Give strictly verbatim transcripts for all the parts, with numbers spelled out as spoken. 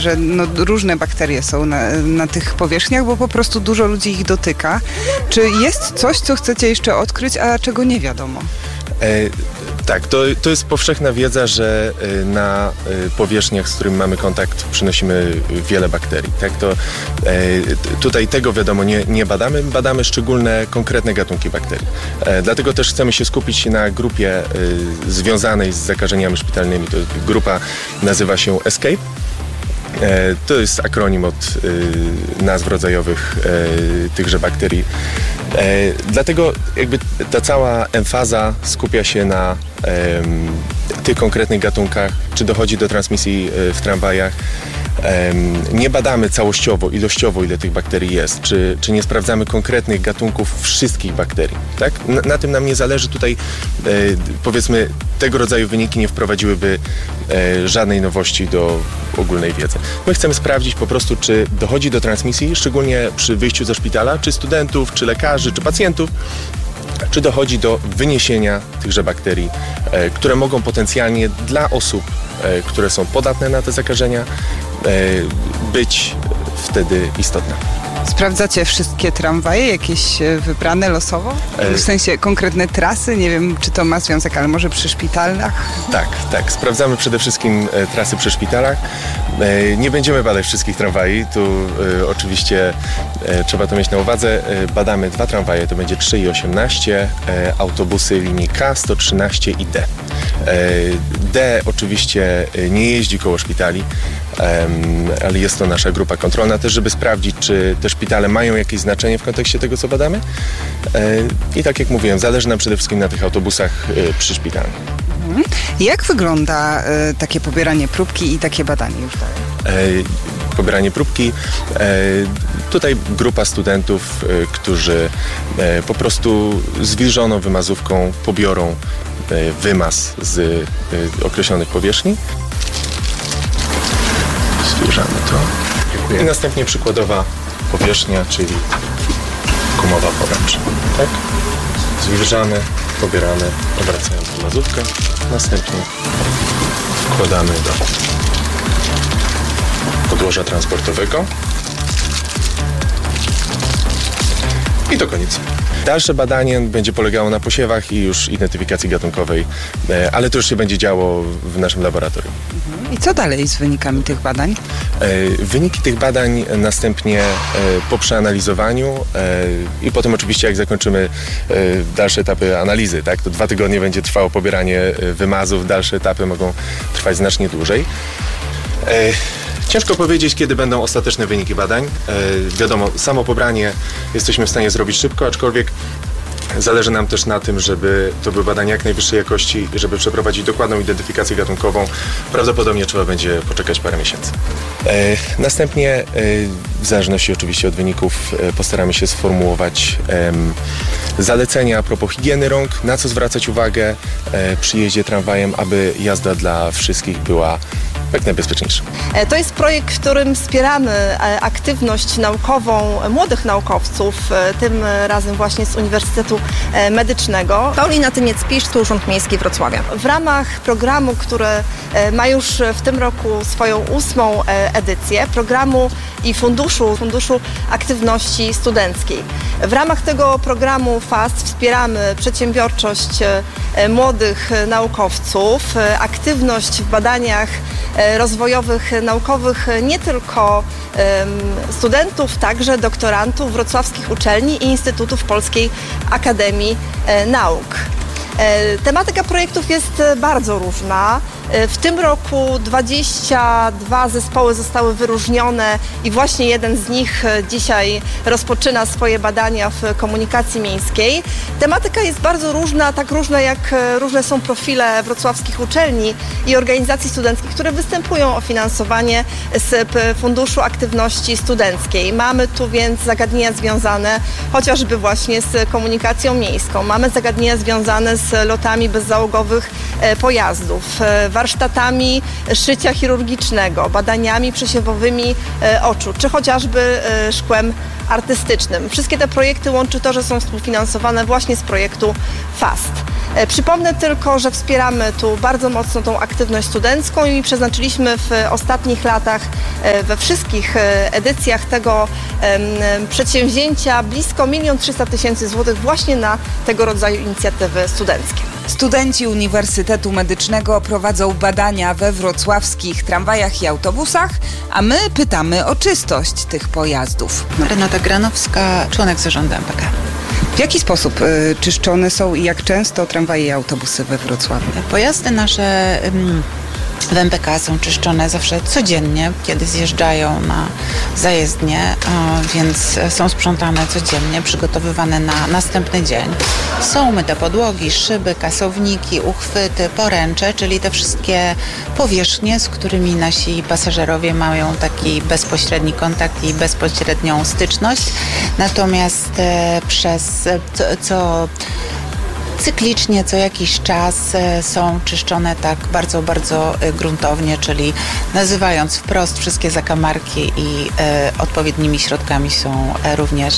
że no, różne bakterie są na, na tych powierzchniach, bo po prostu dużo ludzi ich dotyka. Czy jest coś, co chcecie jeszcze odkryć, a czego nie wiadomo? E, tak, to, to jest powszechna wiedza, że na powierzchniach, z którymi mamy kontakt, przynosimy wiele bakterii. Tak? To, e, tutaj tego wiadomo nie, nie badamy, badamy szczególne, konkretne gatunki bakterii. E, dlatego też chcemy się skupić na grupie e, związanej z zakażeniami szpitalnymi. To grupa nazywa się ESCAPE. E, to jest akronim od e, nazw rodzajowych e, tychże bakterii. E, dlatego jakby ta cała emfaza skupia się na e, tych konkretnych gatunkach, czy dochodzi do transmisji w tramwajach. E, nie badamy całościowo, ilościowo, ile tych bakterii jest, czy, czy nie sprawdzamy konkretnych gatunków wszystkich bakterii. Tak? Na, na tym nam nie zależy. Tutaj e, powiedzmy tego rodzaju wyniki nie wprowadziłyby e, żadnej nowości do ogólnej wiedzy. My chcemy sprawdzić po prostu, czy dochodzi do transmisji, szczególnie przy wyjściu ze szpitala, czy studentów, czy lekarzy, czy pacjentów, czy dochodzi do wyniesienia tychże bakterii, e, które mogą potencjalnie dla osób, e, które są podatne na te zakażenia, e, być wtedy istotne. Sprawdzacie wszystkie tramwaje, jakieś wybrane losowo? W sensie konkretne trasy? Nie wiem, czy to ma związek, ale może przy szpitalach? Tak, tak. Sprawdzamy przede wszystkim e, trasy przy szpitalach. E, nie będziemy badać wszystkich tramwajów. Tu e, oczywiście e, trzeba to mieć na uwadze. E, badamy dwa tramwaje, to będzie trzy i osiemnaście, e, autobusy linii K, sto trzynaście i D. E, D oczywiście nie jeździ koło szpitali, e, ale jest to nasza grupa kontrolna też, żeby sprawdzić, czy te szpitale mają jakieś znaczenie w kontekście tego, co badamy. I tak jak mówiłem, zależy nam przede wszystkim na tych autobusach przyszpitalnych. Mhm. Jak wygląda y, takie pobieranie próbki i takie badanie już dalej? E, pobieranie próbki. E, tutaj grupa studentów, e, którzy e, po prostu zwilżoną wymazówką pobiorą e, wymaz z e, określonych powierzchni. Zwilżamy to. Dziękuję. I następnie przykładowa powierzchnia, czyli gumowa poręcz. Tak? Zwilżamy, pobieramy, obracając wymazówkę. Następnie wkładamy do podłoża transportowego. I to koniec. Dalsze badanie będzie polegało na posiewach i już identyfikacji gatunkowej, ale to już się będzie działo w naszym laboratorium. I co dalej z wynikami tych badań? Wyniki tych badań następnie po przeanalizowaniu i potem oczywiście jak zakończymy dalsze etapy analizy, tak, to dwa tygodnie będzie trwało pobieranie wymazów, dalsze etapy mogą trwać znacznie dłużej. Ciężko powiedzieć, kiedy będą ostateczne wyniki badań. E, wiadomo, samo pobranie jesteśmy w stanie zrobić szybko, aczkolwiek zależy nam też na tym, żeby to były badania jak najwyższej jakości i żeby przeprowadzić dokładną identyfikację gatunkową. Prawdopodobnie trzeba będzie poczekać parę miesięcy. E, następnie, e, w zależności oczywiście od wyników, e, postaramy się sformułować e, zalecenia a propos higieny rąk, na co zwracać uwagę e, przy jeździe tramwajem, aby jazda dla wszystkich była jak najbezpieczniejsza. To jest projekt, w którym wspieramy aktywność naukową młodych naukowców, tym razem właśnie z Uniwersytetu Medycznego. Paulina Tymiec-Piszcz, Urząd Miejski Wrocławia. W ramach programu, który ma już w tym roku swoją ósmą edycję, programu i funduszu, funduszu aktywności studenckiej. W ramach tego programu FAST wspieramy przedsiębiorczość młodych naukowców, aktywność w badaniach rozwojowych, naukowych nie tylko studentów, także doktorantów wrocławskich uczelni i instytutów Polskiej Akademii Nauk. Tematyka projektów jest bardzo różna. W tym roku dwadzieścia dwa zespoły zostały wyróżnione i właśnie jeden z nich dzisiaj rozpoczyna swoje badania w komunikacji miejskiej. Tematyka jest bardzo różna, tak różna jak różne są profile wrocławskich uczelni i organizacji studenckich, które występują o finansowanie z Funduszu Aktywności Studenckiej. Mamy tu więc zagadnienia związane chociażby właśnie z komunikacją miejską. Mamy zagadnienia związane z lotami bezzałogowych pojazdów, warsztatami szycia chirurgicznego, badaniami przesiewowymi oczu, czy chociażby szkłem artystycznym. Wszystkie te projekty łączy to, że są współfinansowane właśnie z projektu FAST. Przypomnę tylko, że wspieramy tu bardzo mocno tą aktywność studencką i przeznaczyliśmy w ostatnich latach we wszystkich edycjach tego przedsięwzięcia blisko milion trzysta tysięcy złotych właśnie na tego rodzaju inicjatywy studenckie. Studenci Uniwersytetu Medycznego prowadzą badania we wrocławskich tramwajach i autobusach, a my pytamy o czystość tych pojazdów. Renata Granowska, członek zarządu M P K. W jaki sposób y, czyszczone są i jak często tramwaje i autobusy we Wrocławiu? Pojazdy nasze ym, w M P K są czyszczone zawsze codziennie, kiedy zjeżdżają na zajezdnię, y, więc są sprzątane codziennie, przygotowywane na następny dzień. Są myte podłogi, szyby, kasowniki, uchwyty, poręcze, czyli te wszystkie powierzchnie, z którymi nasi pasażerowie mają taki bezpośredni kontakt i bezpośrednią styczność. Natomiast e, przez co, co cyklicznie, co jakiś czas są czyszczone tak bardzo, bardzo gruntownie, czyli nazywając wprost, wszystkie zakamarki i e, odpowiednimi środkami są również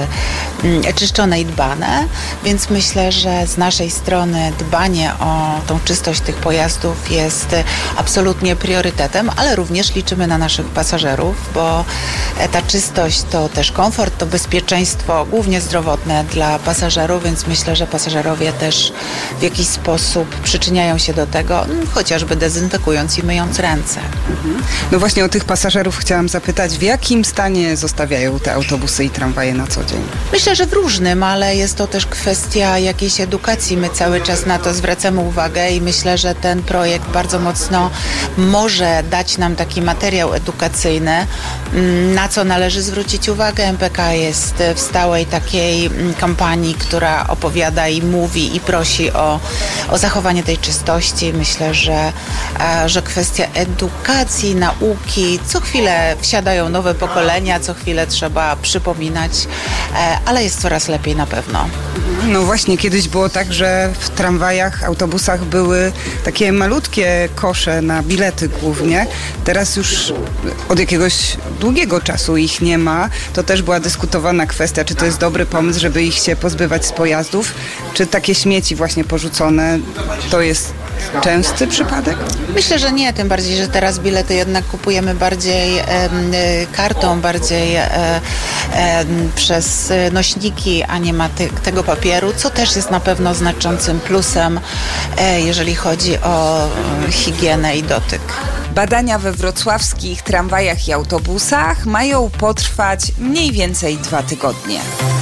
e, czyszczone i dbane, więc myślę, że z naszej strony dbanie o tą czystość tych pojazdów jest absolutnie priorytetem, ale również liczymy na naszych pasażerów, bo ta czystość to też komfort, to bezpieczeństwo, głównie zdrowotne dla pasażerów, więc myślę, że pasażerowie też w jakiś sposób przyczyniają się do tego, chociażby dezynfekując i myjąc ręce. Mhm. No właśnie o tych pasażerów chciałam zapytać, w jakim stanie zostawiają te autobusy i tramwaje na co dzień? Myślę, że w różnym, ale jest to też kwestia jakiejś edukacji. My cały czas na to zwracamy uwagę i myślę, że ten projekt bardzo mocno może dać nam taki materiał edukacyjny, na co należy zwrócić uwagę. M P K jest w stałej takiej kampanii, która opowiada i mówi i prosi o, o zachowanie tej czystości. Myślę, że, że kwestia edukacji, nauki, co chwilę wsiadają nowe pokolenia, co chwilę trzeba przypominać, ale jest coraz lepiej na pewno. No właśnie, kiedyś było tak, że w tramwajach, autobusach były takie malutkie kosze na bilety głównie. Teraz już od jakiegoś długiego czasu ich nie ma. To też była dyskutowana kwestia, czy to jest dobry pomysł, żeby ich się pozbywać z pojazdów, czy takie śmieci właśnie porzucone to jest częsty przypadek? Myślę, że nie, tym bardziej, że teraz bilety jednak kupujemy bardziej e, kartą, bardziej e, e, przez nośniki, a nie ma ty, tego papieru, co też jest na pewno znaczącym plusem, e, jeżeli chodzi o e, higienę i dotyk. Badania we wrocławskich tramwajach i autobusach mają potrwać mniej więcej dwa tygodnie.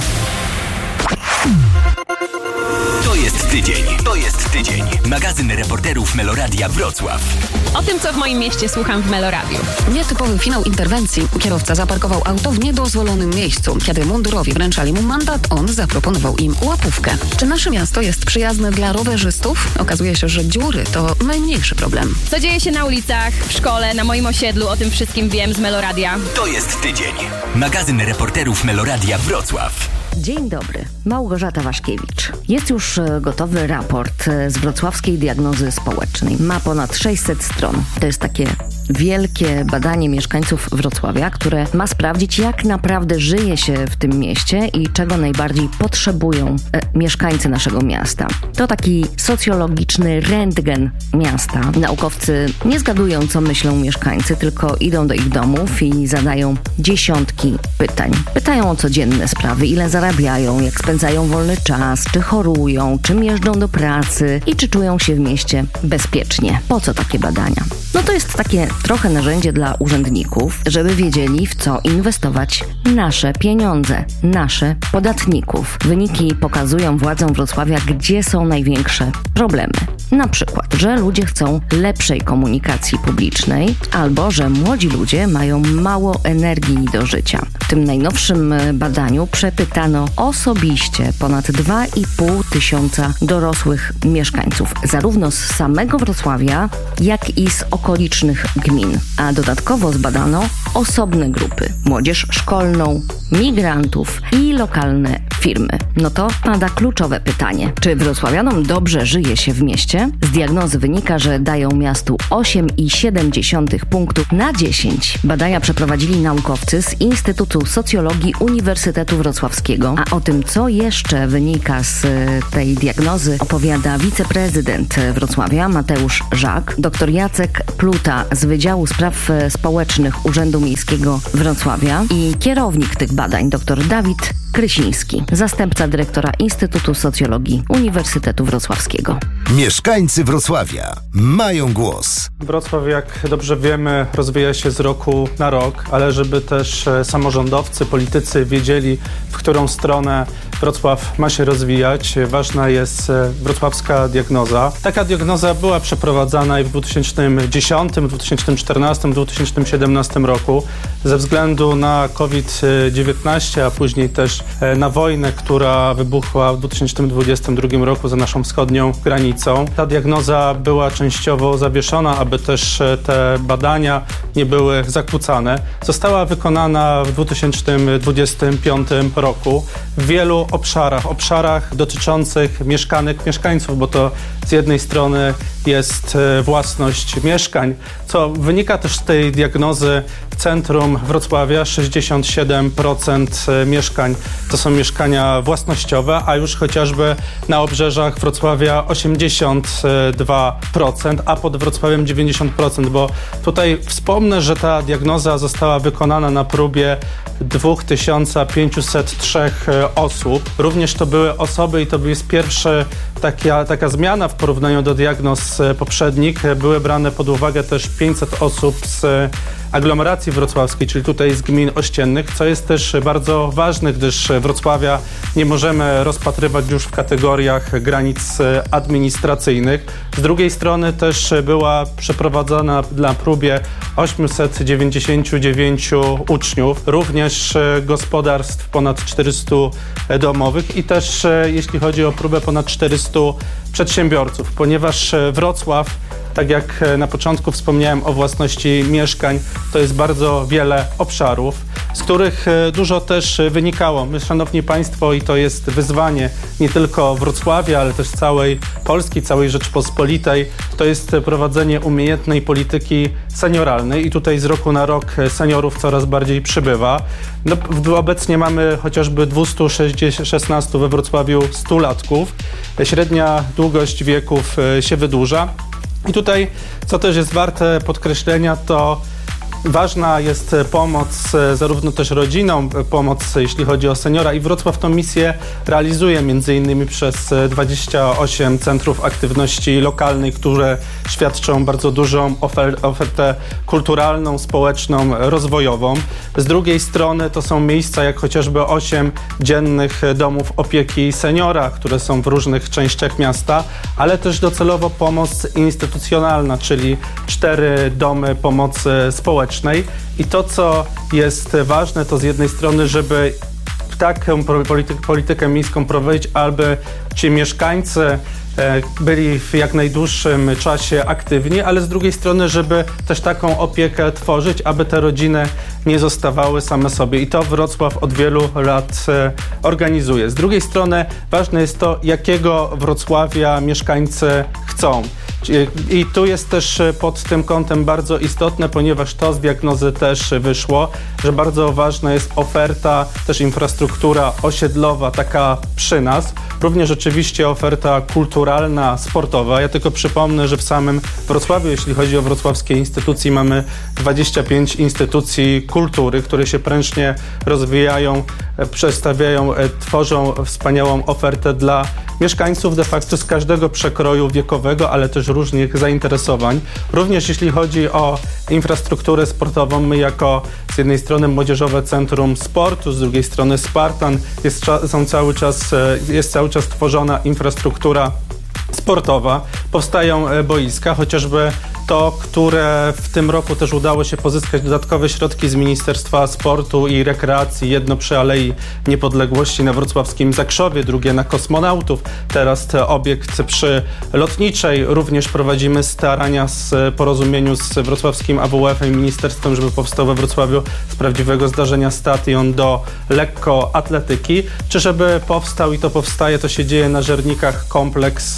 To jest tydzień. To jest tydzień. Magazyn reporterów Meloradia Wrocław. O tym, co w moim mieście słucham w Meloradiu. Nietypowy finał interwencji. Kierowca zaparkował auto w niedozwolonym miejscu. Kiedy mundurowi wręczali mu mandat, on zaproponował im łapówkę. Czy nasze miasto jest przyjazne dla rowerzystów? Okazuje się, że dziury to najmniejszy problem. Co dzieje się na ulicach, w szkole, na moim osiedlu, o tym wszystkim wiem z Meloradia. To jest tydzień. Magazyn reporterów Meloradia Wrocław. Dzień dobry, Małgorzata Waszkiewicz. Jest już gotowy raport z wrocławskiej diagnozy społecznej. Ma ponad sześćset stron. To jest takie wielkie badanie mieszkańców Wrocławia, które ma sprawdzić, jak naprawdę żyje się w tym mieście i czego najbardziej potrzebują e, mieszkańcy naszego miasta. To taki socjologiczny rentgen miasta. Naukowcy nie zgadują, co myślą mieszkańcy, tylko idą do ich domów i zadają dziesiątki pytań. Pytają o codzienne sprawy, ile zarabiają, jak spędzają wolny czas, czy chorują, czym jeżdżą do pracy i czy czują się w mieście bezpiecznie. Po co takie badania? No to jest takie trochę narzędzie dla urzędników, żeby wiedzieli, w co inwestować nasze pieniądze, nasze podatników. Wyniki pokazują władzom Wrocławia, gdzie są największe problemy. Na przykład, że ludzie chcą lepszej komunikacji publicznej albo, że młodzi ludzie mają mało energii do życia. W tym najnowszym badaniu przepytano osobiście ponad dwa i pół tysiąca dorosłych mieszkańców, zarówno z samego Wrocławia, jak i z okolicznych gmin. A dodatkowo zbadano osobne grupy: młodzież szkolną, migrantów i lokalne firmy. No to pada kluczowe pytanie. Czy wrocławianom dobrze żyje się w mieście? Z diagnozy wynika, że dają miastu osiem przecinek siedem punktów na dziesięć. Badania przeprowadzili naukowcy z Instytutu Socjologii Uniwersytetu Wrocławskiego. A o tym, co jeszcze wynika z tej diagnozy, opowiada wiceprezydent Wrocławia Mateusz Żak, dr Jacek Pluta z Wydziału Spraw Społecznych Urzędu Miejskiego Wrocławia i kierownik tych badań dr Dawid Krysiński, zastępca dyrektora Instytutu Socjologii Uniwersytetu Wrocławskiego. Mieszkańcy Wrocławia mają głos. Wrocław, jak dobrze wiemy, rozwija się z roku na rok, ale żeby też samorządowcy, politycy wiedzieli, w którą stronę Wrocław ma się rozwijać, ważna jest wrocławska diagnoza. Taka diagnoza była przeprowadzana i w dwa tysiące dziesiątym, dwa tysiące czternastym, dwa tysiące siedemnastym roku. Ze względu na COVID dziewiętnaście, a później też na wojnę, która wybuchła w dwa tysiące dwudziestym drugim roku za naszą wschodnią granicą. Ta diagnoza była częściowo zawieszona, aby też te badania nie były zakłócane. Została wykonana w dwa tysiące dwudziestym piątym roku w wielu obszarach, obszarach dotyczących mieszkanek mieszkańców, bo to z jednej strony jest własność mieszkań, co wynika też z tej diagnozy. W centrum Wrocławia sześćdziesiąt siedem procent mieszkań to są mieszkania własnościowe, a już chociażby na obrzeżach Wrocławia osiemdziesiąt dwa procent, a pod Wrocławiem dziewięćdziesiąt procent, bo tutaj wspomnę, że ta diagnoza została wykonana na próbie dwa tysiące pięćset trzy osób. Również to były osoby i to jest pierwsza taka, taka zmiana w porównaniu do diagnoz poprzednich. Były brane pod uwagę też pięćset osób z aglomeracji wrocławskiej, czyli tutaj z gmin ościennych, co jest też bardzo ważne, gdyż Wrocławia nie możemy rozpatrywać już w kategoriach granic administracyjnych. Z drugiej strony też była przeprowadzona na próbie osiemset dziewięćdziesiąt dziewięć uczniów, również gospodarstw ponad czterysta domowych i też jeśli chodzi o próbę ponad czterysta przedsiębiorców, ponieważ Wrocław, tak jak na początku wspomniałem o własności mieszkań, to jest bardzo wiele obszarów, z których dużo też wynikało. My, szanowni państwo, i to jest wyzwanie nie tylko Wrocławia, ale też całej Polski, całej Rzeczpospolitej, to jest prowadzenie umiejętnej polityki senioralnej i tutaj z roku na rok seniorów coraz bardziej przybywa. No, obecnie mamy chociażby dwieście szesnaście we Wrocławiu stulatków. Średnia długość wieków się wydłuża. I tutaj, co też jest warte podkreślenia, to ważna jest pomoc zarówno też rodzinom, pomoc jeśli chodzi o seniora i Wrocław tą misję realizuje między innymi przez dwadzieścia osiem centrów aktywności lokalnej, które świadczą bardzo dużą ofer- ofertę kulturalną, społeczną, rozwojową. Z drugiej strony to są miejsca jak chociażby osiem dziennych domów opieki seniora, które są w różnych częściach miasta, ale też docelowo pomoc instytucjonalna, czyli cztery domy pomocy społecznej. I to, co jest ważne, to z jednej strony, żeby taką politykę, politykę miejską prowadzić, aby ci mieszkańcy byli w jak najdłuższym czasie aktywni, ale z drugiej strony, żeby też taką opiekę tworzyć, aby te rodziny nie zostawały same sobie. I to Wrocław od wielu lat organizuje. Z drugiej strony ważne jest to, jakiego Wrocławia mieszkańcy chcą. I tu jest też pod tym kątem bardzo istotne, ponieważ to z diagnozy też wyszło, że bardzo ważna jest oferta, też infrastruktura osiedlowa, taka przy nas. Również oczywiście oferta kulturalna, sportowa. Ja tylko przypomnę, że w samym Wrocławiu, jeśli chodzi o wrocławskie instytucje, mamy dwadzieścia pięć instytucji kultury, które się prężnie rozwijają, przedstawiają, tworzą wspaniałą ofertę dla mieszkańców de facto z każdego przekroju wiekowego, ale też różnych zainteresowań. Również jeśli chodzi o infrastrukturę sportową, my jako z jednej strony Młodzieżowe Centrum Sportu, z drugiej strony Spartan, jest, są cały czas, jest cały czas tworzona infrastruktura sportowa, powstają boiska, chociażby to, które w tym roku też udało się pozyskać dodatkowe środki z Ministerstwa Sportu i Rekreacji. Jedno przy Alei Niepodległości na wrocławskim Zakrzowie, drugie na Kosmonautów. Teraz obiekt przy Lotniczej. Również prowadzimy starania z porozumieniu z wrocławskim A W F-em i ministerstwem, żeby powstał we Wrocławiu z prawdziwego zdarzenia stadion do lekkoatletyki. Czy żeby powstał, i to powstaje, to się dzieje na Żernikach, kompleks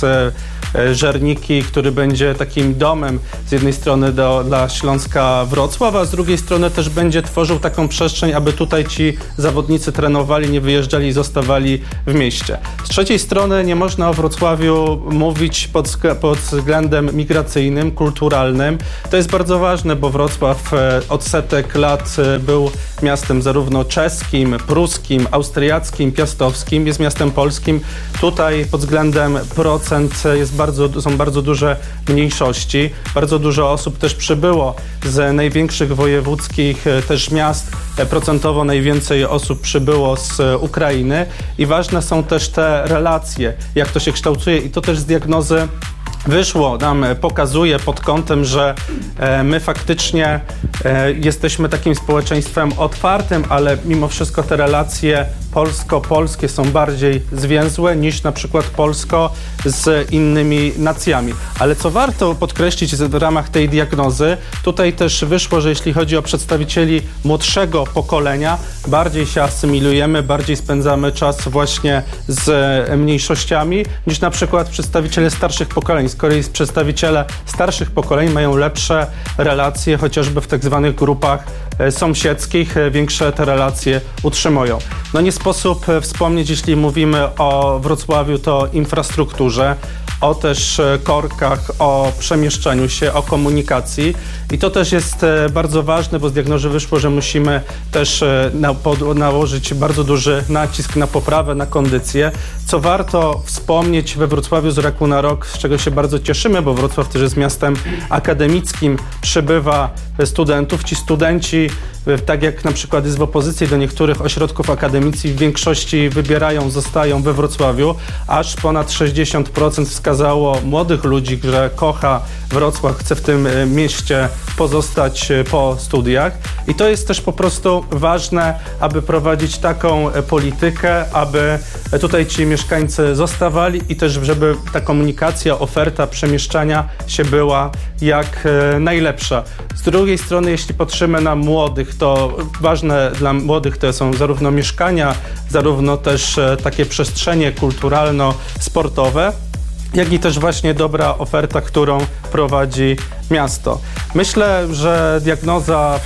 Żerniki, który będzie takim domem z jednej strony do, dla Śląska Wrocław, a z drugiej strony też będzie tworzył taką przestrzeń, aby tutaj ci zawodnicy trenowali, nie wyjeżdżali i zostawali w mieście. Z trzeciej strony nie można o Wrocławiu mówić pod, pod względem migracyjnym, kulturalnym. To jest bardzo ważne, bo Wrocław od setek lat był miastem zarówno czeskim, pruskim, austriackim, piastowskim, jest miastem polskim. Tutaj pod względem procent jest bardzo, są bardzo duże mniejszości. Bardzo dużo osób też przybyło z największych wojewódzkich też miast. Procentowo najwięcej osób przybyło z Ukrainy i ważne są też te relacje, jak to się kształtuje, i to też z diagnozy wyszło, nam pokazuje pod kątem, że e, my faktycznie e, jesteśmy takim społeczeństwem otwartym, ale mimo wszystko te relacje polsko-polskie są bardziej zwięzłe niż na przykład polsko z innymi nacjami. Ale co warto podkreślić w ramach tej diagnozy, tutaj też wyszło, że jeśli chodzi o przedstawicieli młodszego pokolenia, bardziej się asymilujemy, bardziej spędzamy czas właśnie z mniejszościami niż na przykład przedstawiciele starszych pokoleń. Z kolei przedstawiciele starszych pokoleń mają lepsze relacje, chociażby w tak zwanych grupach sąsiedzkich, większe te relacje utrzymują. No nie sposób wspomnieć, jeśli mówimy o Wrocławiu, to infrastrukturze, o też korkach, o przemieszczaniu się, o komunikacji. I to też jest bardzo ważne, bo z diagnozy wyszło, że musimy też na, pod, nałożyć bardzo duży nacisk na poprawę, na kondycję, co warto wspomnieć we Wrocławiu z roku na rok, z czego się bardzo cieszymy, bo Wrocław też jest miastem akademickim, przybywa studentów. Ci studenci, tak jak na przykład jest w opozycji do niektórych ośrodków akademickich, w większości wybierają, zostają we Wrocławiu. Aż ponad sześćdziesiąt procent wskazało młodych ludzi, że kocha Wrocław, chce w tym mieście pozostać po studiach. I to jest też po prostu ważne, aby prowadzić taką politykę, aby tutaj ci mieszkańcy zostawali i też, żeby ta komunikacja, oferta przemieszczania się była jak najlepsza. Z drugiej strony, jeśli patrzymy na młodych, to ważne dla młodych to są zarówno mieszkania, zarówno też takie przestrzenie kulturalno-sportowe, jak i też właśnie dobra oferta, którą prowadzi miasto. Myślę, że diagnoza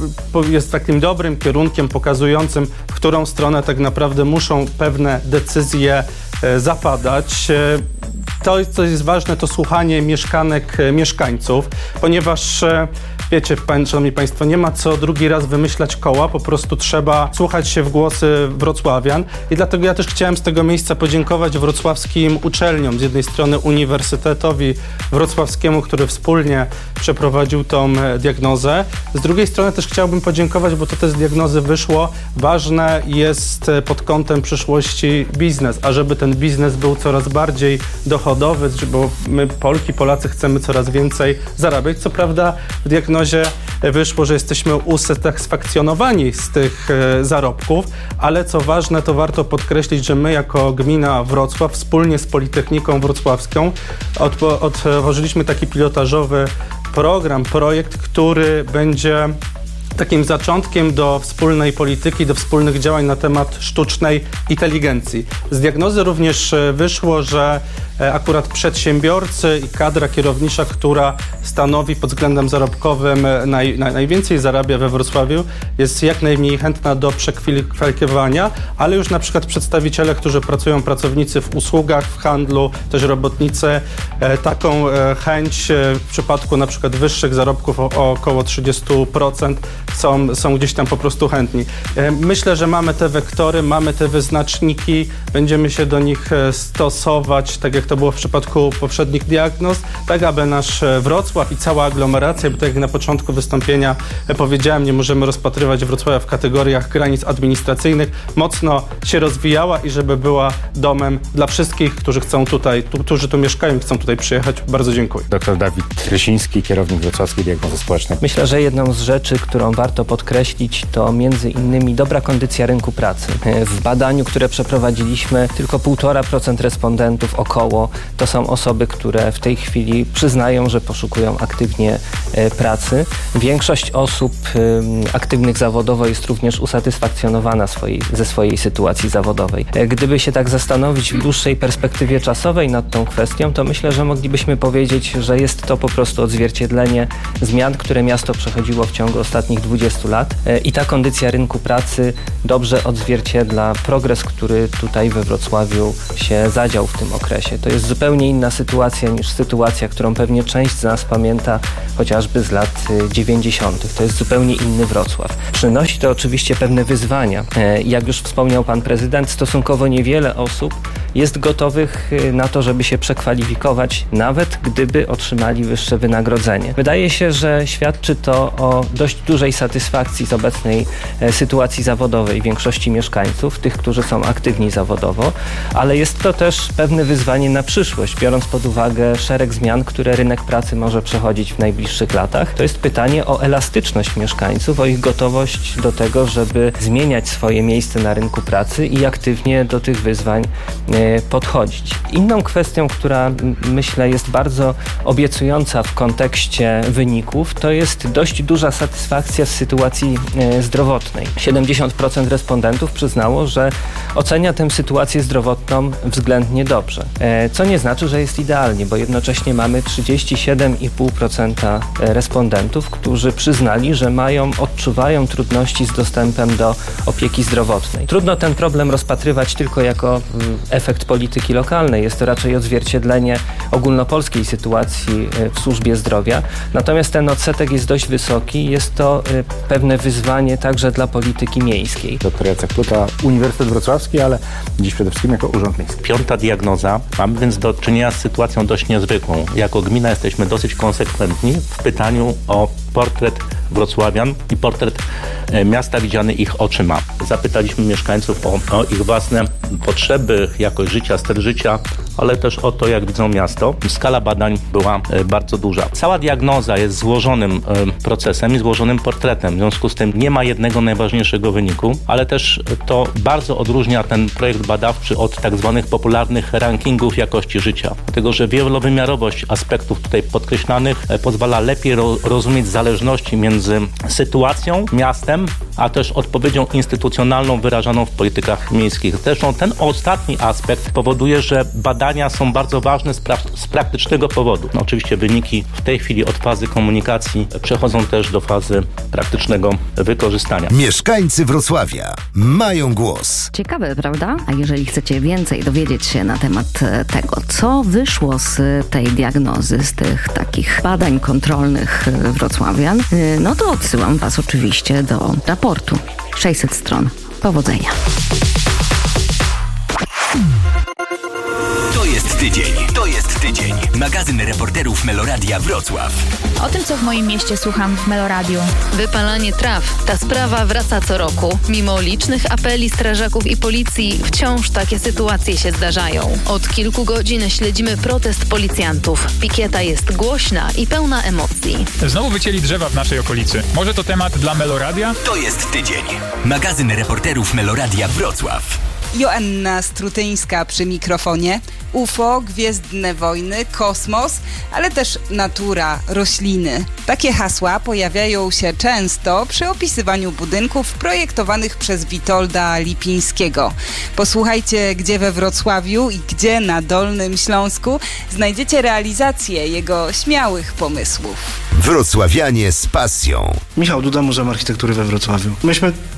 jest takim dobrym kierunkiem pokazującym, w którą stronę tak naprawdę muszą pewne decyzje zapadać. To, co jest ważne, to słuchanie mieszkanek, mieszkańców, ponieważ wiecie, szanowni państwo, nie ma co drugi raz wymyślać koła, po prostu trzeba słuchać się w głosy wrocławian i dlatego ja też chciałem z tego miejsca podziękować wrocławskim uczelniom, z jednej strony Uniwersytetowi Wrocławskiemu, który wspólnie przeprowadził tą diagnozę, z drugiej strony też chciałbym podziękować, bo to też z diagnozy wyszło, ważne jest pod kątem przyszłości biznes, a żeby ten biznes był coraz bardziej dochodowy, bo my Polki, Polacy chcemy coraz więcej zarabiać, co prawda w diagnozie wyszło, że jesteśmy usatysfakcjonowani z tych e, zarobków, ale co ważne, to warto podkreślić, że my jako gmina Wrocław wspólnie z Politechniką Wrocławską otwo- otworzyliśmy taki pilotażowy program, projekt, który będzie takim zaczątkiem do wspólnej polityki, do wspólnych działań na temat sztucznej inteligencji. Z diagnozy również wyszło, że akurat przedsiębiorcy i kadra kierownicza, która stanowi pod względem zarobkowym naj, naj, najwięcej zarabia we Wrocławiu, jest jak najmniej chętna do przekwalifikowania, ale już na przykład przedstawiciele, którzy pracują, pracownicy w usługach, w handlu, też robotnicy, taką chęć w przypadku na przykład wyższych zarobków o, o około trzydzieści procent są, są gdzieś tam po prostu chętni. Myślę, że mamy te wektory, mamy te wyznaczniki, będziemy się do nich stosować, tak jak to było w przypadku poprzednich diagnoz, tak aby nasz Wrocław i cała aglomeracja, bo tak jak na początku wystąpienia powiedziałem, nie możemy rozpatrywać Wrocławia w kategoriach granic administracyjnych, mocno się rozwijała i żeby była domem dla wszystkich, którzy chcą tutaj, tu, którzy tu mieszkają i chcą tutaj przyjechać. Bardzo dziękuję. Doktor Dawid Rysiński, kierownik Wrocławskiej Diagnozy Społecznej. Myślę, że jedną z rzeczy, którą warto podkreślić, to między innymi dobra kondycja rynku pracy. W badaniu, które przeprowadziliśmy, tylko półtora procent respondentów około to są osoby, które w tej chwili przyznają, że poszukują aktywnie pracy. Większość osób aktywnych zawodowo jest również usatysfakcjonowana swojej, ze swojej sytuacji zawodowej. Gdyby się tak zastanowić w dłuższej perspektywie czasowej nad tą kwestią, to myślę, że moglibyśmy powiedzieć, że jest to po prostu odzwierciedlenie zmian, które miasto przechodziło w ciągu ostatnich dwudziestu lat i ta kondycja rynku pracy dobrze odzwierciedla progres, który tutaj we Wrocławiu się zadział w tym okresie. To jest zupełnie inna sytuacja niż sytuacja, którą pewnie część z nas pamięta chociażby z lat dziewięćdziesiątych. To jest zupełnie inny Wrocław. Przynosi to oczywiście pewne wyzwania. Jak już wspomniał pan prezydent, stosunkowo niewiele osób jest gotowych na to, żeby się przekwalifikować, nawet gdyby otrzymali wyższe wynagrodzenie. Wydaje się, że świadczy to o dość dużej satysfakcji z obecnej sytuacji zawodowej większości mieszkańców, tych, którzy są aktywni zawodowo, ale jest to też pewne wyzwanie na przyszłość, biorąc pod uwagę szereg zmian, które rynek pracy może przechodzić w najbliższych latach. To jest pytanie o elastyczność mieszkańców, o ich gotowość do tego, żeby zmieniać swoje miejsce na rynku pracy i aktywnie do tych wyzwań podchodzić. Inną kwestią, która myślę jest bardzo obiecująca w kontekście wyników, to jest dość duża satysfakcja z sytuacji zdrowotnej. siedemdziesiąt procent respondentów przyznało, że ocenia tę sytuację zdrowotną względnie dobrze. Co nie znaczy, że jest idealnie, bo jednocześnie mamy trzydzieści siedem i pół procent respondentów, którzy przyznali, że mają, odczuwają trudności z dostępem do opieki zdrowotnej. Trudno ten problem rozpatrywać tylko jako efekt polityki lokalnej. Jest to raczej odzwierciedlenie ogólnopolskiej sytuacji w służbie zdrowia. Natomiast ten odsetek jest dość wysoki. Jest to pewne wyzwanie także dla polityki miejskiej. Doktor Jacek Pluta, Uniwersytet Wrocławski, ale dziś przede wszystkim jako Urząd Miejski. Piąta diagnoza. Mamy więc do czynienia z sytuacją dość niezwykłą. Jako gmina jesteśmy dosyć konsekwentni w pytaniu o portret wrocławian i portret miasta widziany ich oczyma. Zapytaliśmy mieszkańców o, o ich własne potrzeby, jakość życia, styl życia, ale też o to, jak widzą miasto. Skala badań była bardzo duża. Cała diagnoza jest złożonym procesem i złożonym portretem. W związku z tym nie ma jednego najważniejszego wyniku, ale też to bardzo odróżnia ten projekt badawczy od tak zwanych popularnych rankingów jakości życia. Dlatego, że wielowymiarowość aspektów tutaj podkreślanych pozwala lepiej ro- rozumieć zależności między sytuacją, miastem, a też odpowiedzią instytucjonalną wyrażaną w politykach miejskich. Zresztą ten ostatni aspekt powoduje, że badania są bardzo ważne z, pra- z praktycznego powodu. No, oczywiście wyniki w tej chwili od fazy komunikacji przechodzą też do fazy praktycznego wykorzystania. Mieszkańcy Wrocławia mają głos. Ciekawe, prawda? A jeżeli chcecie więcej dowiedzieć się na temat tego, co wyszło z tej diagnozy, z tych takich badań kontrolnych wrocławian, no to odsyłam was oczywiście do raportu. sześćset stron. Powodzenia. To jest tydzień. To jest tydzień. Magazyn reporterów Meloradia Wrocław. O tym, co w moim mieście słucham w Meloradiu. Wypalanie traw. Ta sprawa wraca co roku. Mimo licznych apeli strażaków i policji, wciąż takie sytuacje się zdarzają. Od kilku godzin śledzimy protest policjantów. Pikieta jest głośna i pełna emocji. Znowu wycięli drzewa w naszej okolicy. Może to temat dla Meloradia? To jest tydzień. Magazyn reporterów Meloradia Wrocław. Joanna Strutyńska przy mikrofonie. U F O, gwiezdne wojny, kosmos, ale też natura, rośliny. Takie hasła pojawiają się często przy opisywaniu budynków projektowanych przez Witolda Lipińskiego. Posłuchajcie, gdzie we Wrocławiu i gdzie na Dolnym Śląsku znajdziecie realizację jego śmiałych pomysłów. Wrocławianie z pasją. Michał Duda, Muzeum Architektury we Wrocławiu. Myśmy w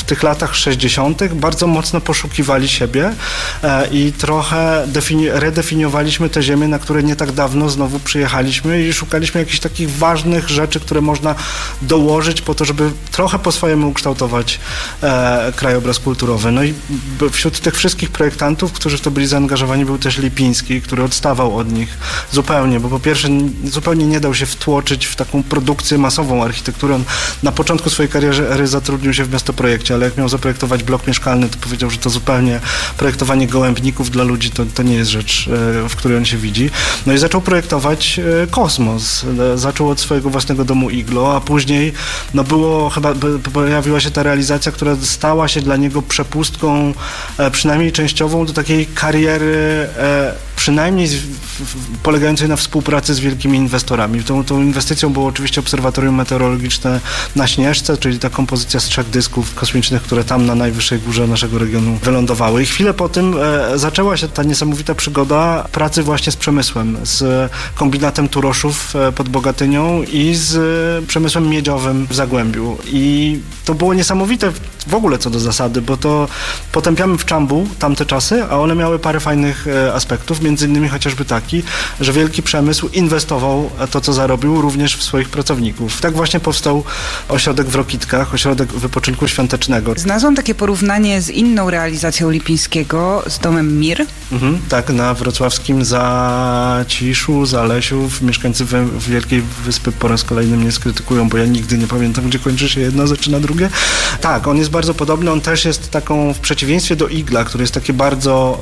tych latach sześćdziesiątych bardzo mocno poszukiwali siebie e, i trochę defini- redefiniowaliśmy te ziemie, na które nie tak dawno znowu przyjechaliśmy i szukaliśmy jakichś takich ważnych rzeczy, które można dołożyć po to, żeby trochę po swojemu ukształtować e, krajobraz kulturowy. No i wśród tych wszystkich projektantów, którzy w to byli zaangażowani, był też Lipiński, który odstawał od nich zupełnie, bo po pierwsze zupełnie nie dał się wtłoczyć w taką produkcję masową architektury. On na początku swojej kariery zatrudnił się w Miastoprojekcie, ale jak miał zaprojektować blok mieszkalny, to powiedział, że to zupełnie projektowanie gołębników dla ludzi to, to nie jest rzecz, w której on się widzi. No i zaczął projektować kosmos. Zaczął od swojego własnego domu Iglo, a później no było chyba, pojawiła się ta realizacja, która stała się dla niego przepustką przynajmniej częściową do takiej kariery przynajmniej z, w, polegającej na współpracy z wielkimi inwestorami. Tą, tą inwestycją było oczywiście obserwatorium meteorologiczne na Śnieżce, czyli ta kompozycja z trzech dysków kosmicznych, które tam na najwyższej górze naszego regionu wylądowały. I chwilę po tym e, zaczęła się ta niesamowita przygoda pracy właśnie z przemysłem, z kombinatem Turoszów e, pod Bogatynią i z e, przemysłem miedziowym w Zagłębiu. I to było niesamowite w ogóle co do zasady, bo to potępiamy w Czambu tamte czasy, a one miały parę fajnych e, aspektów, między innymi chociażby taki, że wielki przemysł inwestował to, co zarobił, również w swoich pracowników. Tak właśnie powstał ośrodek w Rokitkach, ośrodek wypoczynku świątecznego. Znalazłam takie porównanie z inną realizacją Lipińskiego, z domem Mir. Mhm, tak, na wrocławskim Zaciszu, Zalesiu. Mieszkańcy Wielkiej Wyspy po raz kolejny mnie skrytykują, bo ja nigdy nie pamiętam, gdzie kończy się jedno, zaczyna drugie. Tak, on jest bardzo podobny, on też jest taką, w przeciwieństwie do Igla, który jest takie bardzo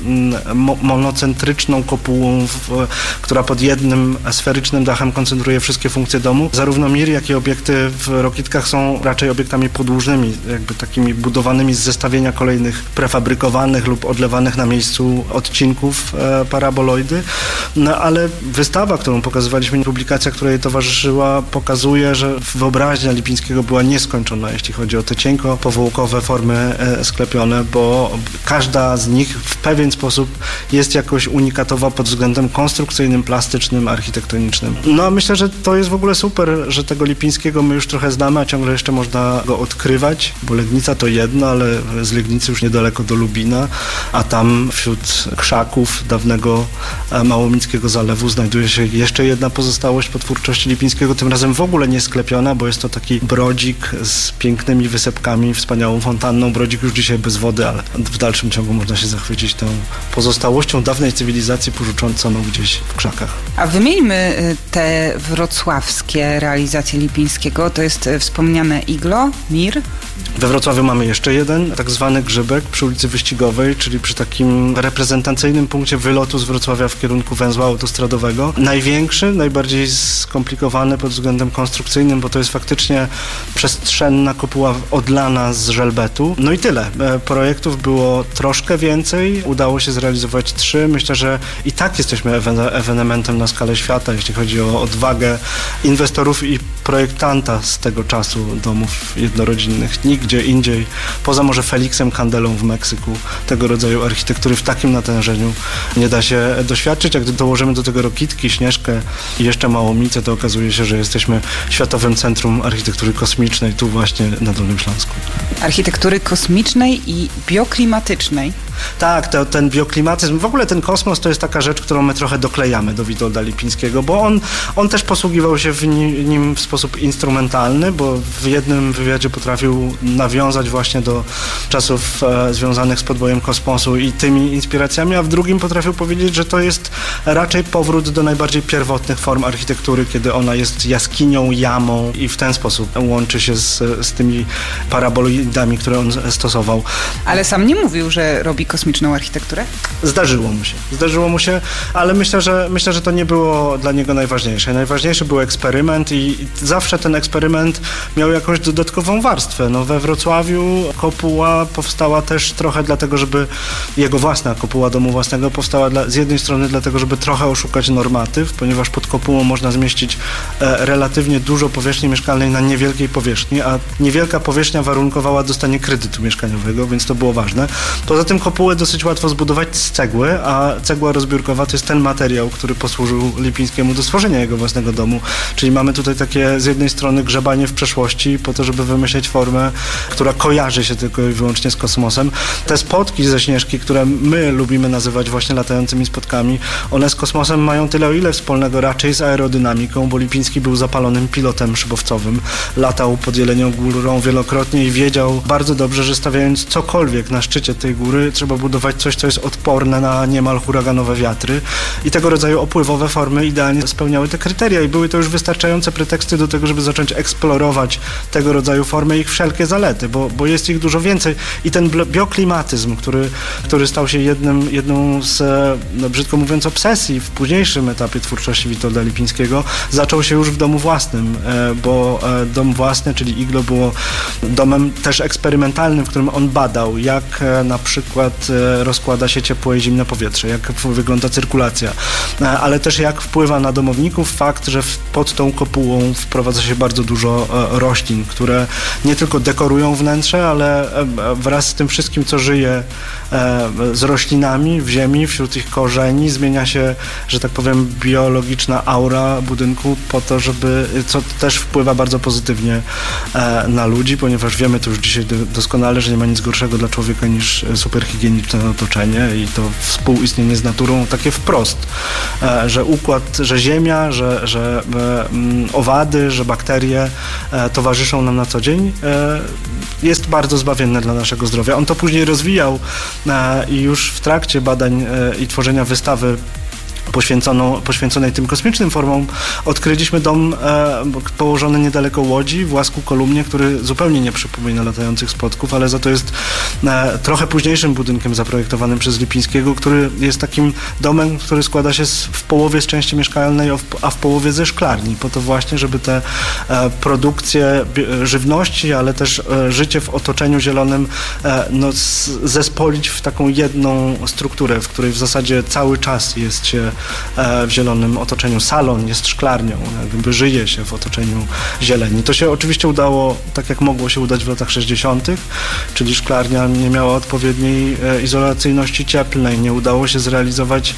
e, mo, monocentryczną kopułą, w, która pod jednym sferycznym dachem koncentruje wszystkie funkcje domu. Zarówno Mir, jak i obiekty w Rokitkach są raczej obiektami podłużnymi, jakby takimi budowanymi z zestawienia kolejnych prefabrykowanych lub odlewanych na miejscu odcinków e, paraboloidy. No ale wystawa, którą pokazywaliśmy, publikacja, która jej towarzyszyła, pokazuje, że wyobraźnia Lipińskiego była nieskończona, jeśli chodzi o te cienko powłokowe formy e, sklepione, bo każda z nich w pewien sposób jest jakoś unikatowa pod względem konstrukcyjnym, plastycznym, architektonicznym. No myślę, że to jest w ogóle super, że tego Lipińskiego my już trochę znamy, a ciągle jeszcze można go odkrywać, bo Legnica to jedno, ale z Legnicy już niedaleko do Lubina, a tam wśród krzaków dawnego Małomickiego Zalewu znajduje się jeszcze jedna pozostałość po twórczości Lipińskiego, tym razem w ogóle nie sklepiona, bo jest to taki brodzik z pięknymi wysepkami, wspaniałą fontanną. Brodzik już dzisiaj bez wody, ale w dalszym ciągu można się zachwycić tą pozostałością dawnej cywilizacji porzuconą gdzieś w krzakach. A wymieńmy te wrocławskie realizacje Lipińskiego. To jest wspomniane Iglo, Mir. We Wrocławiu mamy jeszcze jeden, tak zwany Grzybek przy ulicy Wyścigowej, czyli przy takim reprezentacyjnym punkcie wylotu z Wrocławia w kierunku węzła autostradowego. Największy, najbardziej skomplikowany pod względem konstrukcyjnym, bo to jest faktycznie przestrzenna kopuła odlana z żelbetu. No i tyle. Projektów było troszkę więcej, udało się zrealizować trzy. Myślę, że i tak jesteśmy ewenementem na skalę świata, jeśli chodzi o odwagę inwestorów i projektanta z tego czasu domów jednorodzinnych. Nigdzie indziej, poza może Felixem Kandelą w Meksyku, tego rodzaju architektury w takim natężeniu nie da się doświadczyć. Jak dołożymy do tego Rokitki, Śnieżkę i jeszcze Małomice, to okazuje się, że jesteśmy światowym centrum architektury kosmicznej tu właśnie na Dolnym Śląsku. Architektury kosmicznej i bioklimatycznej. Tak, to, ten bioklimatyzm, w ogóle ten kosmos to jest taka rzecz, którą my trochę doklejamy do Witolda Lipińskiego, bo on, on też posługiwał się w nim w sposób instrumentalny, bo w jednym wywiadzie potrafił nawiązać właśnie do czasów e, związanych z podbojem kosmosu i tymi inspiracjami, a w drugim potrafił powiedzieć, że to jest raczej powrót do najbardziej pierwotnych form architektury, kiedy ona jest jaskinią, jamą i w ten sposób łączy się z, z tymi paraboloidami, które on stosował. Ale sam nie mówił, że robi kosmiczną architekturę? Zdarzyło mu się. Zdarzyło mu się, ale myślę, że myślę, że to nie było dla niego najważniejsze. Najważniejszy był eksperyment i zawsze ten eksperyment miał jakąś dodatkową warstwę. No, we Wrocławiu kopuła powstała też trochę dlatego, żeby jego własna kopuła domu własnego powstała dla, z jednej strony dlatego, żeby trochę oszukać normatyw, ponieważ pod kopułą można zmieścić e, relatywnie dużo powierzchni mieszkalnej na niewielkiej powierzchni, a niewielka powierzchnia warunkowała dostanie kredytu mieszkaniowego, więc to było ważne. Poza tym kopuła kopułę dosyć łatwo zbudować z cegły, a cegła rozbiórkowa to jest ten materiał, który posłużył Lipińskiemu do stworzenia jego własnego domu. Czyli mamy tutaj takie z jednej strony grzebanie w przeszłości po to, żeby wymyśleć formę, która kojarzy się tylko i wyłącznie z kosmosem. Te spotki ze Śnieżki, które my lubimy nazywać właśnie latającymi spotkami, one z kosmosem mają tyle o ile wspólnego raczej z aerodynamiką, bo Lipiński był zapalonym pilotem szybowcowym. Latał pod Jelenią Górą wielokrotnie i wiedział bardzo dobrze, że stawiając cokolwiek na szczycie tej góry, trzeba budować coś, co jest odporne na niemal huraganowe wiatry. I tego rodzaju opływowe formy idealnie spełniały te kryteria i były to już wystarczające preteksty do tego, żeby zacząć eksplorować tego rodzaju formy i ich wszelkie zalety, bo, bo jest ich dużo więcej. I ten bioklimatyzm, który, który stał się jednym, jedną z, no, brzydko mówiąc, obsesji w późniejszym etapie twórczości Witolda Lipińskiego, zaczął się już w domu własnym, bo dom własny, czyli Iglo, było domem też eksperymentalnym, w którym on badał, jak na przykład rozkłada się ciepłe i zimne powietrze, jak wygląda cyrkulacja, ale też jak wpływa na domowników fakt, że pod tą kopułą wprowadza się bardzo dużo roślin, które nie tylko dekorują wnętrze, ale wraz z tym wszystkim, co żyje z roślinami w ziemi, wśród ich korzeni, zmienia się, że tak powiem, biologiczna aura budynku po to, żeby, co też wpływa bardzo pozytywnie na ludzi, ponieważ wiemy to już dzisiaj doskonale, że nie ma nic gorszego dla człowieka niż superhigieniczne otoczenie i to współistnienie z naturą takie wprost, że układ, że ziemia, że, że owady, że bakterie towarzyszą nam na co dzień, jest bardzo zbawienne dla naszego zdrowia. On to później rozwijał i już w trakcie badań i tworzenia wystawy Poświęconą, poświęconej tym kosmicznym formom, odkryliśmy dom e, położony niedaleko Łodzi, w Łasku Kolumnie, który zupełnie nie przypomina latających spotków, ale za to jest e, trochę późniejszym budynkiem zaprojektowanym przez Lipińskiego, który jest takim domem, który składa się z, w połowie z części mieszkalnej, a w, a w połowie ze szklarni, po to właśnie, żeby te e, produkcje żywności, ale też e, życie w otoczeniu zielonym e, no, z, zespolić w taką jedną strukturę, w której w zasadzie cały czas jest się w zielonym otoczeniu. Salon jest szklarnią, jakby żyje się w otoczeniu zieleni. To się oczywiście udało tak, jak mogło się udać w latach sześćdziesiątych, czyli szklarnia nie miała odpowiedniej izolacyjności cieplnej, nie udało się zrealizować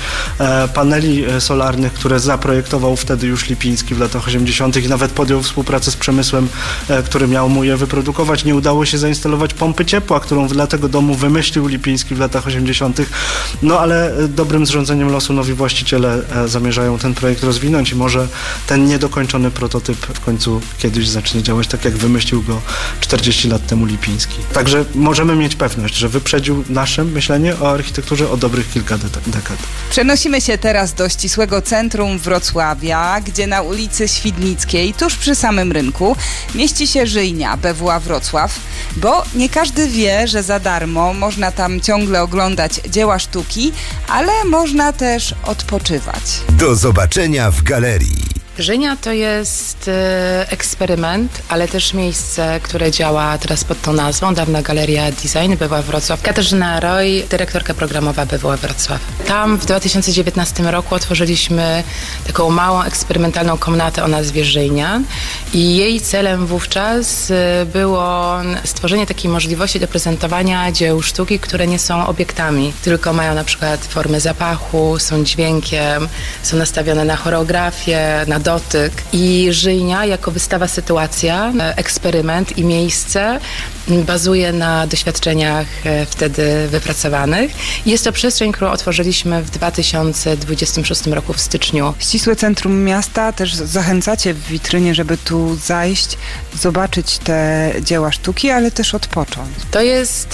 paneli solarnych, które zaprojektował wtedy już Lipiński w latach osiemdziesiątych i nawet podjął współpracę z przemysłem, który miał mu je wyprodukować. Nie udało się zainstalować pompy ciepła, którą dla tego domu wymyślił Lipiński w latach osiemdziesiątych. No ale dobrym zrządzeniem losu nowi właściciele zamierzają ten projekt rozwinąć i może ten niedokończony prototyp w końcu kiedyś zacznie działać tak, jak wymyślił go czterdzieści lat temu Lipiński. Także możemy mieć pewność, że wyprzedził nasze myślenie o architekturze o dobrych kilka dekad. Przenosimy się teraz do ścisłego centrum Wrocławia, gdzie na ulicy Świdnickiej, tuż przy samym rynku, mieści się Żyjnia B W A Wrocław, bo nie każdy wie, że za darmo można tam ciągle oglądać dzieła sztuki, ale można też odpoczywać. Do zobaczenia w galerii. Żyjnia to jest e, eksperyment, ale też miejsce, które działa teraz pod tą nazwą. Dawna Galeria Design B W A Wrocław. Katarzyna Roy, dyrektorka programowa B W A Wrocław. Tam w dwa tysiące dziewiętnastym roku otworzyliśmy taką małą, eksperymentalną komnatę o nazwie Żyjnia i jej celem wówczas e, było stworzenie takiej możliwości do prezentowania dzieł sztuki, które nie są obiektami, tylko mają na przykład formę zapachu, są dźwiękiem, są nastawione na choreografię, na dotyk. I Żyjnia jako wystawa sytuacja, eksperyment i miejsce bazuje na doświadczeniach wtedy wypracowanych. Jest to przestrzeń, którą otworzyliśmy w dwa tysiące dwudziestym szóstym roku w styczniu. Ścisłe centrum miasta, też zachęcacie w witrynie, żeby tu zajść, zobaczyć te dzieła sztuki, ale też odpocząć. To jest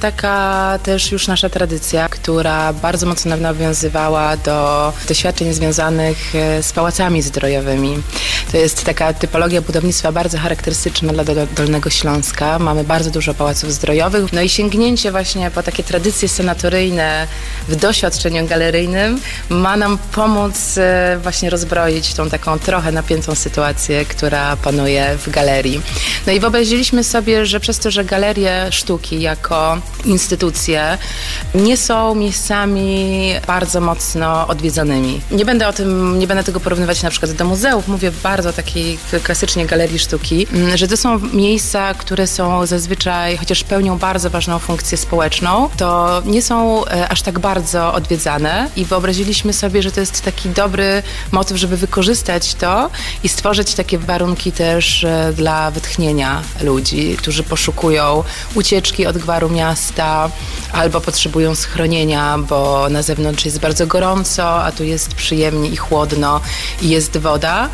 taka też już nasza tradycja, która bardzo mocno nawiązywała do doświadczeń związanych z pałacami zdrojowymi. To jest taka typologia budownictwa bardzo charakterystyczna dla Dolnego Śląska. Mamy bardzo dużo pałaców zdrojowych. No i sięgnięcie właśnie po takie tradycje sanatoryjne w doświadczeniu galeryjnym ma nam pomóc właśnie rozbroić tą taką trochę napiętą sytuację, która panuje w galerii. No i wyobraźiliśmy sobie, że przez to, że galerie sztuki jako instytucje nie są miejscami bardzo mocno odwiedzanymi. Nie będę o tym, nie będę tego porównywać na przykład do muzeów, mówię bardzo takiej klasycznie galerii sztuki, że to są miejsca, które są zazwyczaj, chociaż pełnią bardzo ważną funkcję społeczną, to nie są aż tak bardzo odwiedzane i wyobraziliśmy sobie, że to jest taki dobry motyw, żeby wykorzystać to i stworzyć takie warunki też dla wytchnienia ludzi, którzy poszukują ucieczki od gwaru miasta albo potrzebują schronienia, bo na zewnątrz jest bardzo gorąco, a tu jest przyjemnie i chłodno i jest woda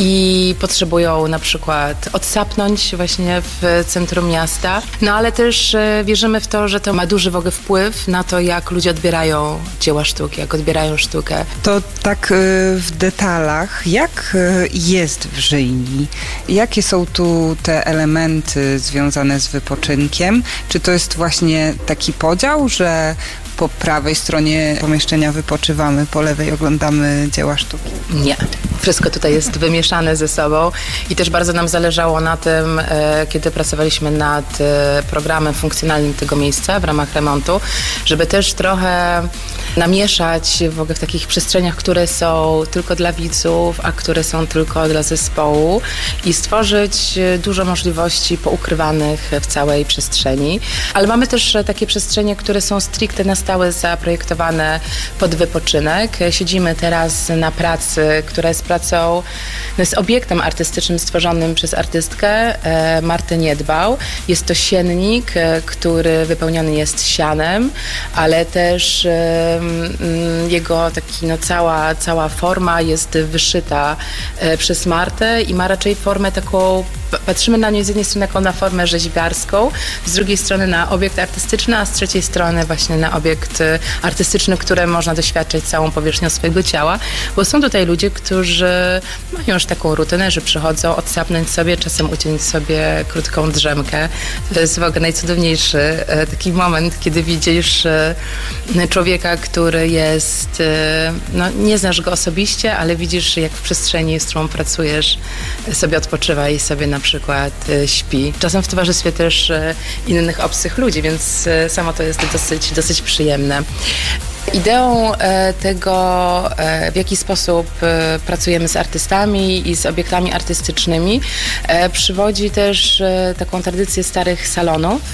i potrzebują na przykład odsapnąć właśnie w centrum miasta. No ale też wierzymy w to, że to ma duży w ogóle wpływ na to, jak ludzie odbierają dzieła sztuki, jak odbierają sztukę. To tak w detalach, jak jest w Żyjni? Jakie są tu te elementy związane z wypoczynkiem? Czy to jest właśnie taki podział, że po prawej stronie pomieszczenia wypoczywamy, po lewej oglądamy dzieła sztuki? Nie. Wszystko tutaj jest wymieszane ze sobą i też bardzo nam zależało na tym, kiedy pracowaliśmy nad programem funkcjonalnym tego miejsca w ramach remontu, żeby też trochę namieszać w ogóle w takich przestrzeniach, które są tylko dla widzów, a które są tylko dla zespołu i stworzyć dużo możliwości poukrywanych w całej przestrzeni. Ale mamy też takie przestrzenie, które są stricte na stałe zaprojektowane pod wypoczynek. Siedzimy teraz na pracy, która jest pracą, no jest obiektem artystycznym stworzonym przez artystkę e, Martę Niedbał. Jest to siennik, e, który wypełniony jest sianem, ale też e, m, jego taki, no, cała, cała forma jest wyszyta e, przez Martę i ma raczej formę taką, patrzymy na nią z jednej strony jako na formę rzeźbiarską, z drugiej strony na obiekt artystyczny, a z trzeciej strony właśnie na obiekt artystyczny, który można doświadczyć całą powierzchnią swojego ciała, bo są tutaj ludzie, którzy mają już taką rutynę, że przychodzą odsapnąć sobie, czasem uciąć sobie krótką drzemkę. To jest w ogóle najcudowniejszy taki moment, kiedy widzisz człowieka, który jest, no nie znasz go osobiście, ale widzisz, jak w przestrzeni, z którą pracujesz, sobie odpoczywa i sobie na przykład śpi. Czasem w towarzystwie też innych obcych ludzi, więc samo to jest dosyć, dosyć przyjemne. Ideą tego, w jaki sposób pracujemy z artystami i z obiektami artystycznymi, przywodzi też taką tradycję starych salonów.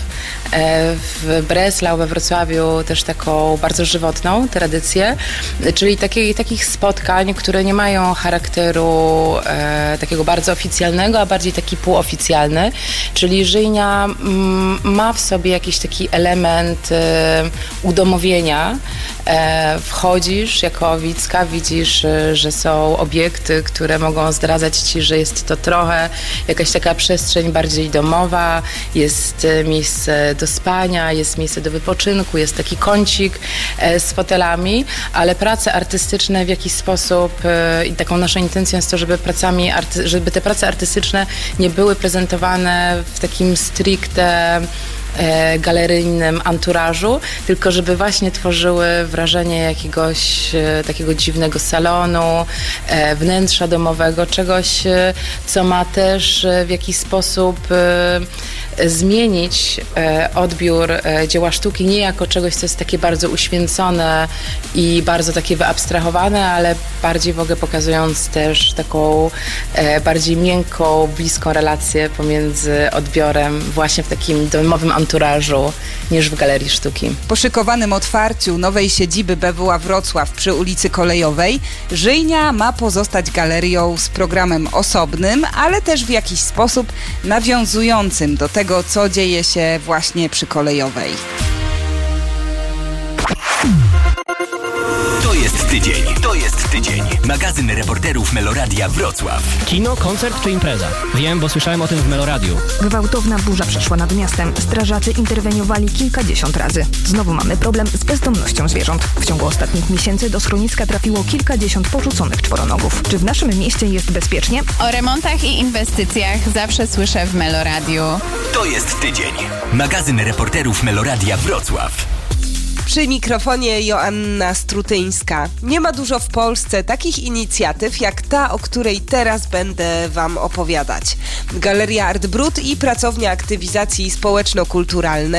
W Breslau, we Wrocławiu też taką bardzo żywotną tradycję, czyli takiej, takich spotkań, które nie mają charakteru e, takiego bardzo oficjalnego, a bardziej taki półoficjalny, czyli Żyjnia m, ma w sobie jakiś taki element e, udomowienia. E, wchodzisz jako widzka, widzisz, e, że są obiekty, które mogą zdradzać ci, że jest to trochę jakaś taka przestrzeń bardziej domowa, jest e, miejsce do spania, jest miejsce do wypoczynku, jest taki kącik e, z fotelami, ale prace artystyczne w jakiś sposób e, i taką naszą intencją jest to, żeby pracami, arty- żeby te prace artystyczne nie były prezentowane w takim stricte galeryjnym anturażu, tylko żeby właśnie tworzyły wrażenie jakiegoś e, takiego dziwnego salonu, e, wnętrza domowego, czegoś, e, co ma też e, w jakiś sposób e, zmienić e, odbiór e, dzieła sztuki nie jako czegoś, co jest takie bardzo uświęcone i bardzo takie wyabstrahowane, ale bardziej w ogóle pokazując też taką e, bardziej miękką, bliską relację pomiędzy odbiorem właśnie w takim domowym anturażu niż w Galerii Sztuki. Po szykowanym otwarciu nowej siedziby B W A Wrocław przy ulicy Kolejowej Żyjnia ma pozostać galerią z programem osobnym, ale też w jakiś sposób nawiązującym do tego, co dzieje się właśnie przy Kolejowej. To jest tydzień. To jest tydzień. Magazyn reporterów Meloradia Wrocław. Kino, koncert czy impreza? Wiem, bo słyszałem o tym w Meloradiu. Gwałtowna burza przeszła nad miastem. Strażacy interweniowali kilkadziesiąt razy. Znowu mamy problem z bezdomnością zwierząt. W ciągu ostatnich miesięcy do schroniska trafiło kilkadziesiąt porzuconych czworonogów. Czy w naszym mieście jest bezpiecznie? O remontach i inwestycjach zawsze słyszę w Meloradiu. To jest tydzień. Magazyn reporterów Meloradia Wrocław. Przy mikrofonie Joanna Strutyńska. Nie ma dużo w Polsce takich inicjatyw jak ta, o której teraz będę Wam opowiadać. Galeria Art Brut i Pracownia Aktywizacji Społeczno-Kulturalnej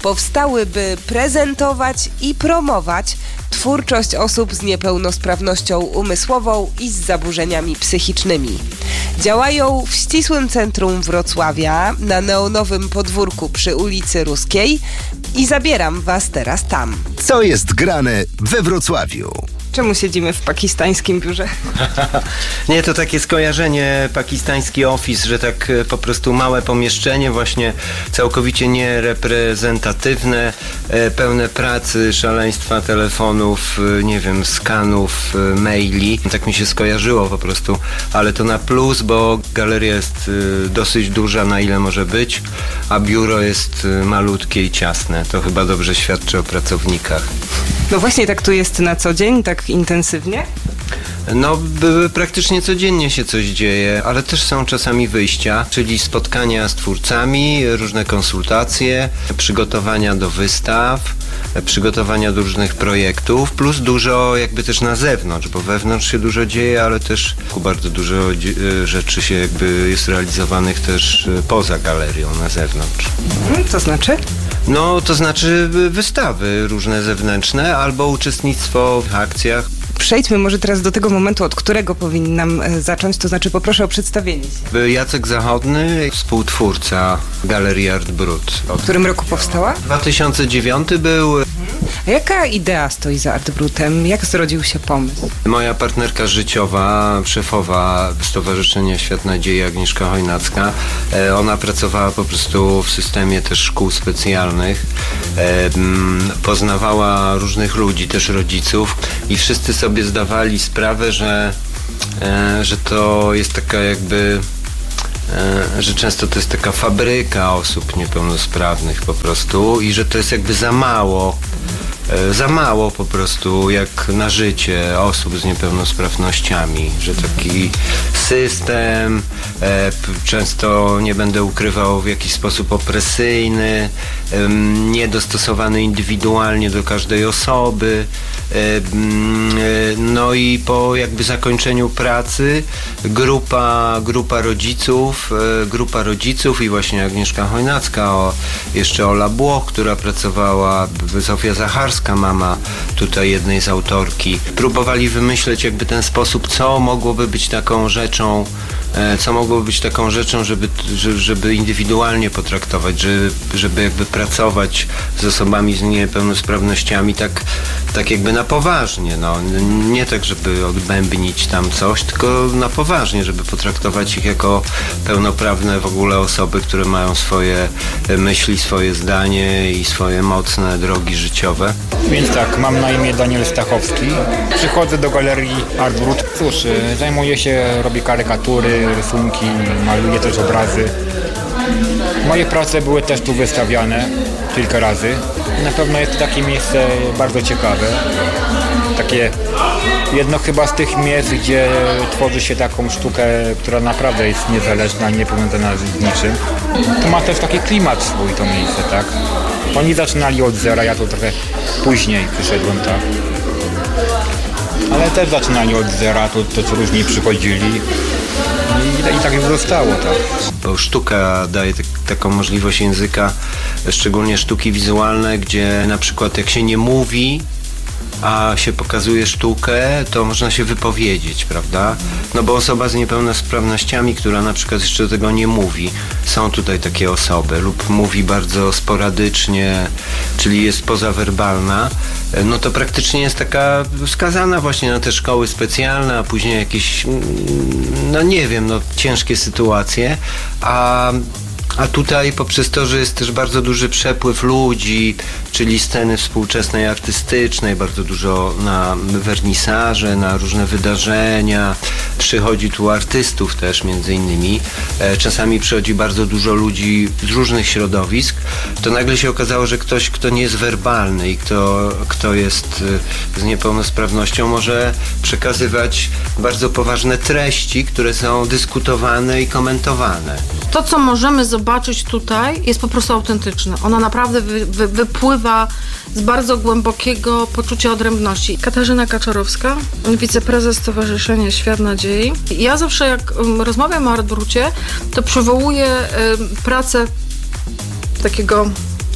powstały, by prezentować i promować twórczość osób z niepełnosprawnością umysłową i z zaburzeniami psychicznymi. Działają w ścisłym centrum Wrocławia, na neonowym podwórku przy ulicy Ruskiej i zabieram Was teraz tam. Co jest grane we Wrocławiu? Czemu siedzimy w pakistańskim biurze? Nie, to takie skojarzenie, pakistański office, że tak po prostu małe pomieszczenie, właśnie całkowicie niereprezentatywne, pełne pracy, szaleństwa telefonów, nie wiem, skanów, maili. Tak mi się skojarzyło po prostu, ale to na plus, bo galeria jest dosyć duża, na ile może być, a biuro jest malutkie i ciasne. To chyba dobrze świadczy o pracownikach. No właśnie tak tu jest na co dzień, tak intensywnie? No, by, praktycznie codziennie się coś dzieje, ale też są czasami wyjścia, czyli spotkania z twórcami, różne konsultacje, przygotowania do wystaw, przygotowania do różnych projektów, plus dużo jakby też na zewnątrz, bo wewnątrz się dużo dzieje, ale też bardzo dużo rzeczy się jakby jest realizowanych też poza galerią, na zewnątrz. To znaczy? No, to znaczy wystawy różne zewnętrzne albo uczestnictwo w akcjach. Przejdźmy może teraz do tego momentu, od którego powinnam zacząć, to znaczy poproszę o przedstawienie się. Jacek Zachodny, współtwórca Galerii Art Brut. W którym roku powstała? dwa tysiące dziewiąty był. A jaka idea stoi za Art Brutem? Jak zrodził się pomysł? Moja partnerka życiowa, szefowa Stowarzyszenia Świat Nadziei, Agnieszka Chojnacka, ona pracowała po prostu w systemie też szkół specjalnych, poznawała różnych ludzi, też rodziców i wszyscy sobie zdawali sprawę, że, że to jest taka jakby, że często to jest taka fabryka osób niepełnosprawnych po prostu i że to jest jakby za mało. Za mało po prostu jak na życie osób z niepełnosprawnościami, że taki system e, często, nie będę ukrywał, w jakiś sposób opresyjny, e, niedostosowany indywidualnie do każdej osoby. E, e, no i po jakby zakończeniu pracy grupa, grupa rodziców, e, grupa rodziców i właśnie Agnieszka Chojnacka, o, jeszcze Ola Błoch, która pracowała, Zofia Zacharska, mama tutaj jednej z autorki, próbowali wymyśleć jakby ten sposób, co mogłoby być taką rzeczą, co mogłoby być taką rzeczą, żeby, żeby indywidualnie potraktować, żeby, żeby jakby pracować z osobami z niepełnosprawnościami tak, tak jakby na poważnie, no. Nie tak, żeby odbębnić tam coś, tylko na poważnie, żeby potraktować ich jako pełnoprawne w ogóle osoby, które mają swoje myśli, swoje zdanie i swoje mocne drogi życiowe. Więc tak, mam na imię Daniel Stachowski. Przychodzę do galerii Art Brut. Cóż, zajmuję się, robię karykatury, rysunki, maluję też obrazy. Moje prace były też tu wystawiane kilka razy. Na pewno jest to takie miejsce bardzo ciekawe. Takie jedno chyba z tych miejsc, gdzie tworzy się taką sztukę, która naprawdę jest niezależna, nie powiązana z niczym. To ma też taki klimat swój to miejsce, tak? Oni zaczynali od zera, ja tu trochę później przyszedłem, tak. Ale też zaczynali od zera, tu też różni przychodzili i, i tak już zostało, tak. Bo sztuka daje tak, taką możliwość języka, szczególnie sztuki wizualne, gdzie na przykład jak się nie mówi, a się pokazuje sztukę, to można się wypowiedzieć, prawda? No bo osoba z niepełnosprawnościami, która na przykład jeszcze tego nie mówi, są tutaj takie osoby, lub mówi bardzo sporadycznie, czyli jest pozawerbalna, no to praktycznie jest taka skazana właśnie na te szkoły specjalne, a później jakieś, no nie wiem, no ciężkie sytuacje, a A tutaj poprzez to, że jest też bardzo duży przepływ ludzi, czyli sceny współczesnej, artystycznej, bardzo dużo na wernisaże, na różne wydarzenia. Przychodzi tu artystów też między innymi. Czasami przychodzi bardzo dużo ludzi z różnych środowisk. To nagle się okazało, że ktoś, kto nie jest werbalny i kto, kto jest z niepełnosprawnością, może przekazywać bardzo poważne treści, które są dyskutowane i komentowane. To, co możemy zobaczyć tutaj, jest po prostu autentyczne. Ona naprawdę wy, wy, wypływa z bardzo głębokiego poczucia odrębności. Katarzyna Kaczorowska, wiceprezes Stowarzyszenia Świat Nadziei. Ja zawsze, jak um, rozmawiam o Art Brucie, to przywołuję um, pracę takiego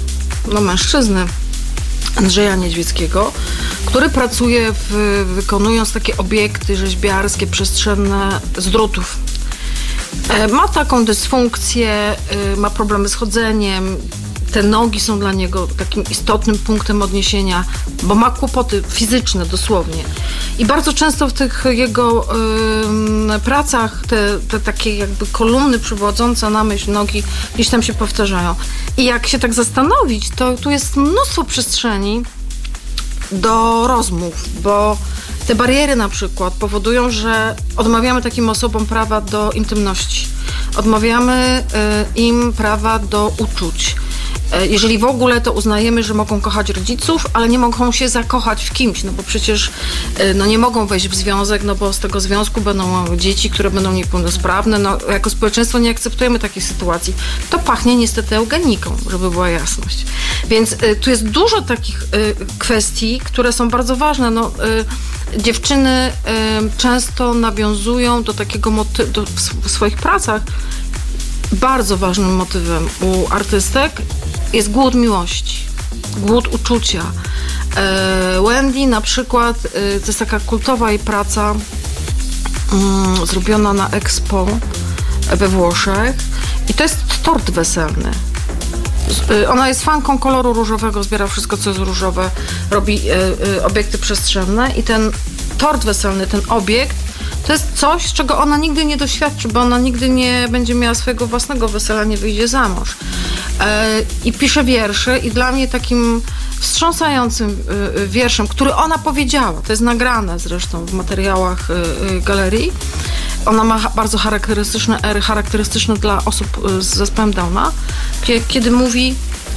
no, mężczyzny, Andrzeja Niedźwieckiego, który pracuje w, wykonując takie obiekty rzeźbiarskie, przestrzenne z drutów. E, ma taką dysfunkcję, e, ma problemy z chodzeniem, te nogi są dla niego takim istotnym punktem odniesienia, bo ma kłopoty fizyczne dosłownie. I bardzo często w tych jego y, pracach te, te takie jakby kolumny przywodzące na myśl nogi gdzieś tam się powtarzają. I jak się tak zastanowić, to tu jest mnóstwo przestrzeni do rozmów, bo te bariery na przykład powodują, że odmawiamy takim osobom prawa do intymności. Odmawiamy y, im prawa do uczuć. Jeżeli w ogóle, to uznajemy, że mogą kochać rodziców, ale nie mogą się zakochać w kimś, no bo przecież no nie mogą wejść w związek, no bo z tego związku będą dzieci, które będą niepełnosprawne. No, jako społeczeństwo nie akceptujemy takiej sytuacji. To pachnie niestety eugeniką, żeby była jasność. Więc y, tu jest dużo takich y, kwestii, które są bardzo ważne. No, y, dziewczyny y, często nawiązują do takiego motywu, do, w swoich pracach bardzo ważnym motywem u artystek jest głód miłości, głód uczucia. E, Wendy na przykład, e, to jest taka kultowa jej praca mm, zrobiona na Expo we Włoszech i to jest tort weselny. E, ona jest fanką koloru różowego, zbiera wszystko, co jest różowe, robi e, e, obiekty przestrzenne i ten tort weselny, ten obiekt, to jest coś, czego ona nigdy nie doświadczy, bo ona nigdy nie będzie miała swojego własnego wesela, nie wyjdzie za mąż. E, I pisze wiersze i dla mnie takim wstrząsającym y, wierszem, który ona powiedziała, to jest nagrane zresztą w materiałach y, y, galerii. Ona ma bardzo charakterystyczne ery, charakterystyczne dla osób y, z zespołem Downa, kiedy mówi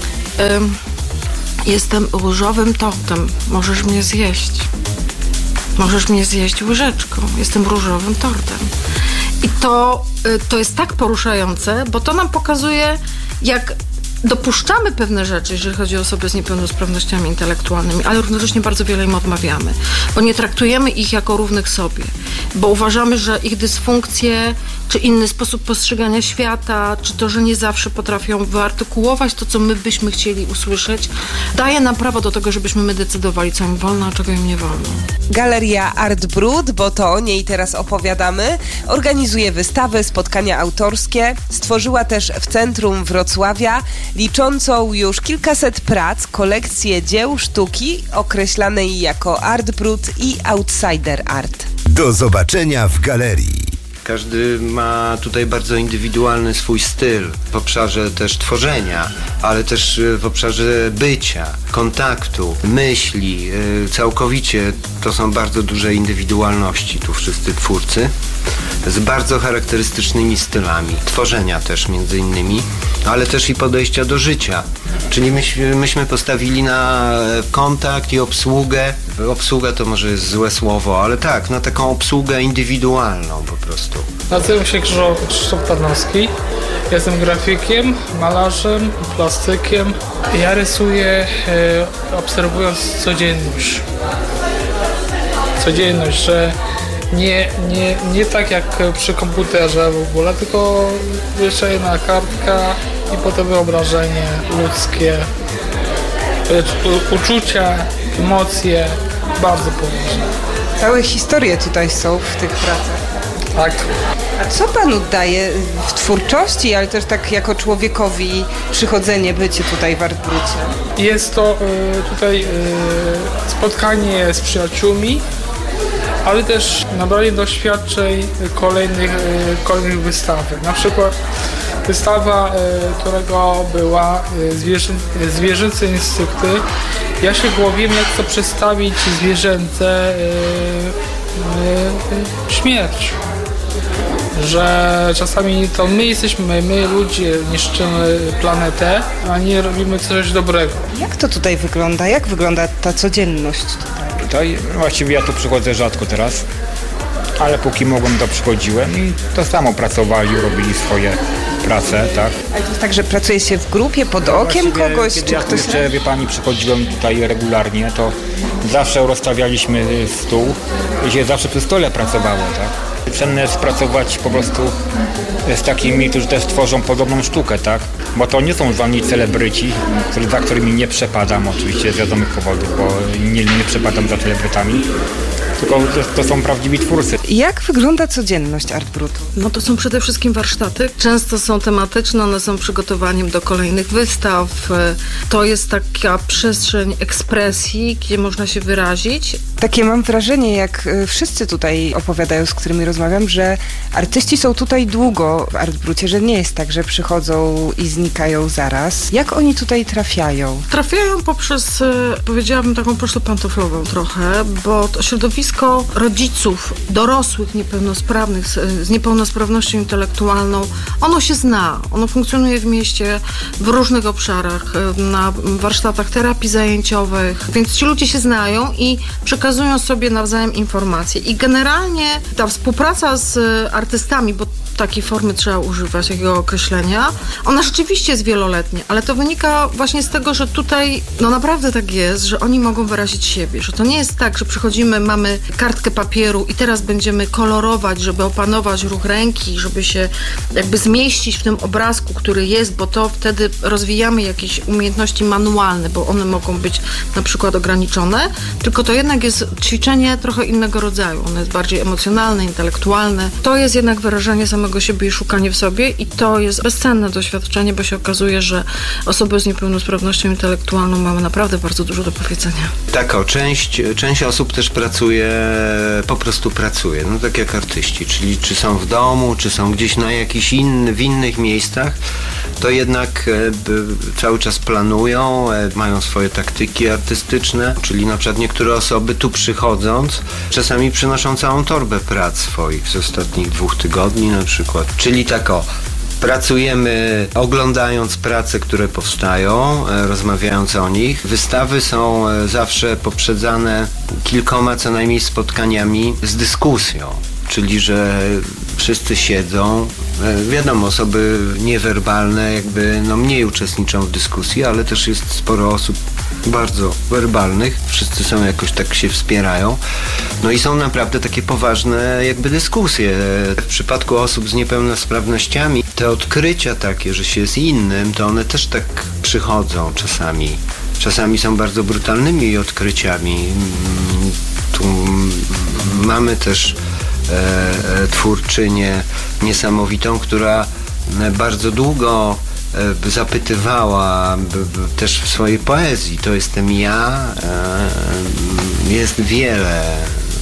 y, jestem różowym tortem, możesz mnie zjeść. Możesz mnie zjeść łyżeczką. Jestem różowym tortem. I to, to jest tak poruszające, bo to nam pokazuje, jak dopuszczamy pewne rzeczy, jeżeli chodzi o osoby z niepełnosprawnościami intelektualnymi, ale równocześnie bardzo wiele im odmawiamy, bo nie traktujemy ich jako równych sobie, bo uważamy, że ich dysfunkcje, czy inny sposób postrzegania świata, czy to, że nie zawsze potrafią wyartykułować to, co my byśmy chcieli usłyszeć, daje nam prawo do tego, żebyśmy my decydowali, co im wolno, a czego im nie wolno. Galeria Art Brut, bo to o niej teraz opowiadamy, organizuje wystawy, spotkania autorskie. Stworzyła też w centrum Wrocławia liczącą już kilkaset prac kolekcję dzieł sztuki określanej jako Art Brut i Outsider Art. Do zobaczenia w galerii. Każdy ma tutaj bardzo indywidualny swój styl w obszarze też tworzenia, ale też w obszarze bycia, kontaktu, myśli. Całkowicie to są bardzo duże indywidualności tu wszyscy twórcy z bardzo charakterystycznymi stylami. Tworzenia też między innymi, ale też i podejścia do życia. Czyli myśmy, myśmy postawili na kontakt i obsługę. Obsługa to może jest złe słowo, ale tak, na taką obsługę indywidualną po prostu. Nazywam się Krzysztof Tarnowski. Jestem grafikiem, malarzem, plastykiem. Ja rysuję e, obserwując codzienność. Codzienność, że nie, nie, nie tak jak przy komputerze w ogóle, tylko jeszcze jedna kartka i potem wyobrażenie ludzkie, uczucia, emocje, bardzo poważne. Całe historie tutaj są w tych pracach. Tak. A co panu daje w twórczości, ale też tak jako człowiekowi przychodzenie, bycie tutaj w Art Brucie? Jest to y, tutaj y, spotkanie z przyjaciółmi, ale też nabranie doświadczeń kolejnych, y, kolejnych wystawy. Na przykład wystawa, y, którego była y, zwierzę, zwierzęce instynkty. Ja się głowiłem, jak to przedstawić zwierzęce y, y, śmierć. Że czasami to my jesteśmy, my ludzie niszczymy planetę, a nie robimy coś dobrego. Jak to tutaj wygląda? Jak wygląda ta codzienność tutaj? Tutaj właściwie ja tu przychodzę rzadko teraz, ale póki mogłem, to przychodziłem i to samo pracowali, robili swoje pracę, tak. Ale to jest tak, że pracuje się w grupie, pod okiem Właściwie, kogoś, kiedy czy ja ktoś... jeszcze, wie pani, przychodziłem tutaj regularnie, to zawsze rozstawialiśmy stół i się zawsze przy stole pracowało, tak. Cenne jest pracować po prostu z takimi, którzy też tworzą podobną sztukę, tak? Bo to nie są zwani celebryci, który, za którymi nie przepadam oczywiście z wiadomych powodów, bo nie, nie przepadam za celebrytami, tylko to, to są prawdziwi twórcy. Jak wygląda codzienność Art Brutu? No to są przede wszystkim warsztaty. Często są tematyczne, one są przygotowaniem do kolejnych wystaw. To jest taka przestrzeń ekspresji, gdzie można się wyrazić. Takie mam wrażenie, jak wszyscy tutaj opowiadają, z którymi rozmawiam, że artyści są tutaj długo w Art Brucie, że nie jest tak, że przychodzą i znikają zaraz. Jak oni tutaj trafiają? Trafiają poprzez, powiedziałabym, taką pocztę pantoflową trochę, bo to środowisko rodziców, dorosłych niepełnosprawnych, z, z niepełnosprawnością intelektualną, ono się zna. Ono funkcjonuje w mieście w różnych obszarach, na warsztatach terapii zajęciowych, więc ci ludzie się znają i przekazują sobie nawzajem informacje. I generalnie ta współpraca z artystami, bo takiej formy trzeba używać, takiego określenia, ona rzeczywiście jest wieloletnia, ale to wynika właśnie z tego, że tutaj no naprawdę tak jest, że oni mogą wyrazić siebie, że to nie jest tak, że przychodzimy, mamy kartkę papieru i teraz będziemy kolorować, żeby opanować ruch ręki, żeby się jakby zmieścić w tym obrazku, który jest, bo to wtedy rozwijamy jakieś umiejętności manualne, bo one mogą być na przykład ograniczone, tylko to jednak jest ćwiczenie trochę innego rodzaju. Ono jest bardziej emocjonalne, intelektualne. To jest jednak wyrażanie samego siebie i szukanie w sobie i to jest bezcenne doświadczenie, bo się okazuje, że osoby z niepełnosprawnością intelektualną mamy naprawdę bardzo dużo do powiedzenia. Tak, o, część, część osób też pracuje, po prostu pracuje, no tak jak artyści, czyli czy są w domu, czy są gdzieś na jakichś innych, w innych miejscach, to jednak e, cały czas planują, e, mają swoje taktyki artystyczne, czyli na przykład niektóre osoby tu przychodząc, czasami przynoszą całą torbę prac swoich z ostatnich dwóch tygodni na przykład, czyli tak o, pracujemy oglądając prace, które powstają, e, rozmawiając o nich. Wystawy są e, zawsze poprzedzane kilkoma co najmniej spotkaniami z dyskusją. Czyli, że wszyscy siedzą, e, wiadomo, osoby niewerbalne jakby no mniej uczestniczą w dyskusji, ale też jest sporo osób bardzo werbalnych, wszyscy są jakoś tak się wspierają, no i są naprawdę takie poważne jakby dyskusje. W przypadku osób z niepełnosprawnościami te odkrycia takie, że się jest innym, to one też tak przychodzą czasami. Czasami są bardzo brutalnymi odkryciami. Tu mamy też e, twórczynię niesamowitą, która bardzo długo zapytywała też w swojej poezji, to jestem ja, jest wiele,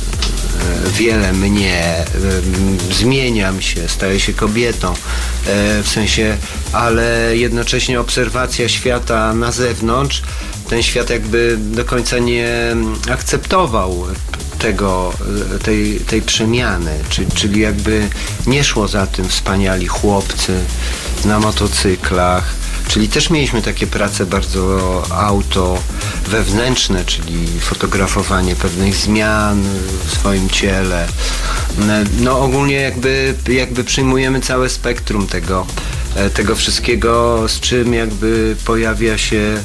wiele mnie, zmieniam się, staję się kobietą, w sensie, ale jednocześnie obserwacja świata na zewnątrz, ten świat jakby do końca nie akceptował tego, tej, tej przemiany, czyli, czyli jakby nie szło za tym wspaniali chłopcy na motocyklach, czyli też mieliśmy takie prace bardzo auto wewnętrzne, czyli fotografowanie pewnych zmian w swoim ciele. No ogólnie jakby, jakby przyjmujemy całe spektrum tego, tego wszystkiego, z czym jakby pojawia się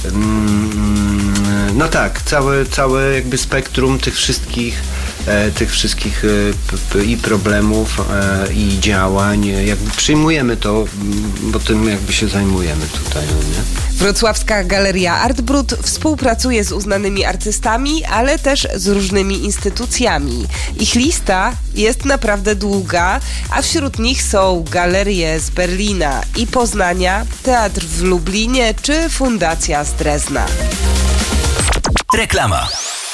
no tak, całe, całe jakby spektrum tych wszystkich e, tych wszystkich e, p, i problemów e, i działań, jakby przyjmujemy to, bo tym jakby się zajmujemy tutaj, no nie? Wrocławska Galeria Art Brut współpracuje z uznanymi artystami, ale też z różnymi instytucjami. Ich lista jest naprawdę długa, a wśród nich są galerie z Berlina i Poznania, teatr w Lublinie czy fundacja z Drezna. Reklama.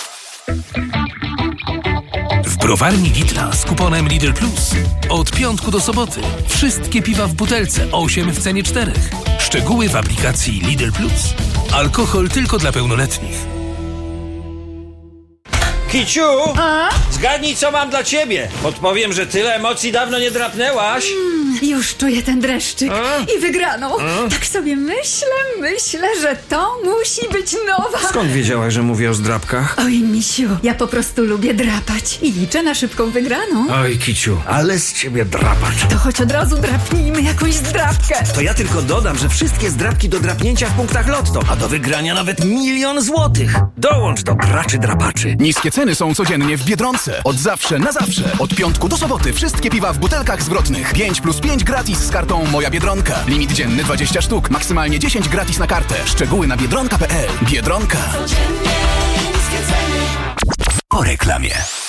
W browarni Lidla z kuponem Lidl Plus od piątku do soboty wszystkie piwa w butelce osiem w cenie czterech. Szczegóły w aplikacji Lidl Plus. Alkohol tylko dla pełnoletnich. Kiciu, A? Zgadnij, co mam dla ciebie. Podpowiem, że tyle emocji dawno nie drapnęłaś. Hmm, Już czuję ten dreszczyk i wygraną. Tak sobie myślę, myślę, że to musi być nowa. Skąd wiedziałaś, że mówię o zdrabkach? Oj, misiu, ja po prostu lubię drapać i liczę na szybką wygraną. Oj, Kiciu, ale z ciebie drapacz. To choć od razu drapnijmy jakąś zdrabkę. To ja tylko dodam, że wszystkie zdrabki do drapnięcia w punktach Lotto, a do wygrania nawet milion złotych. Dołącz do graczy drapaczy. Niskie ceny są codziennie w Biedronce. Od zawsze na zawsze. Od piątku do soboty wszystkie piwa w butelkach zwrotnych. pięć plus pięć gratis z kartą Moja Biedronka. Limit dzienny dwadzieścia sztuk. Maksymalnie dziesięć gratis na kartę. Szczegóły na biedronka kropka p l. Biedronka. Po reklamie.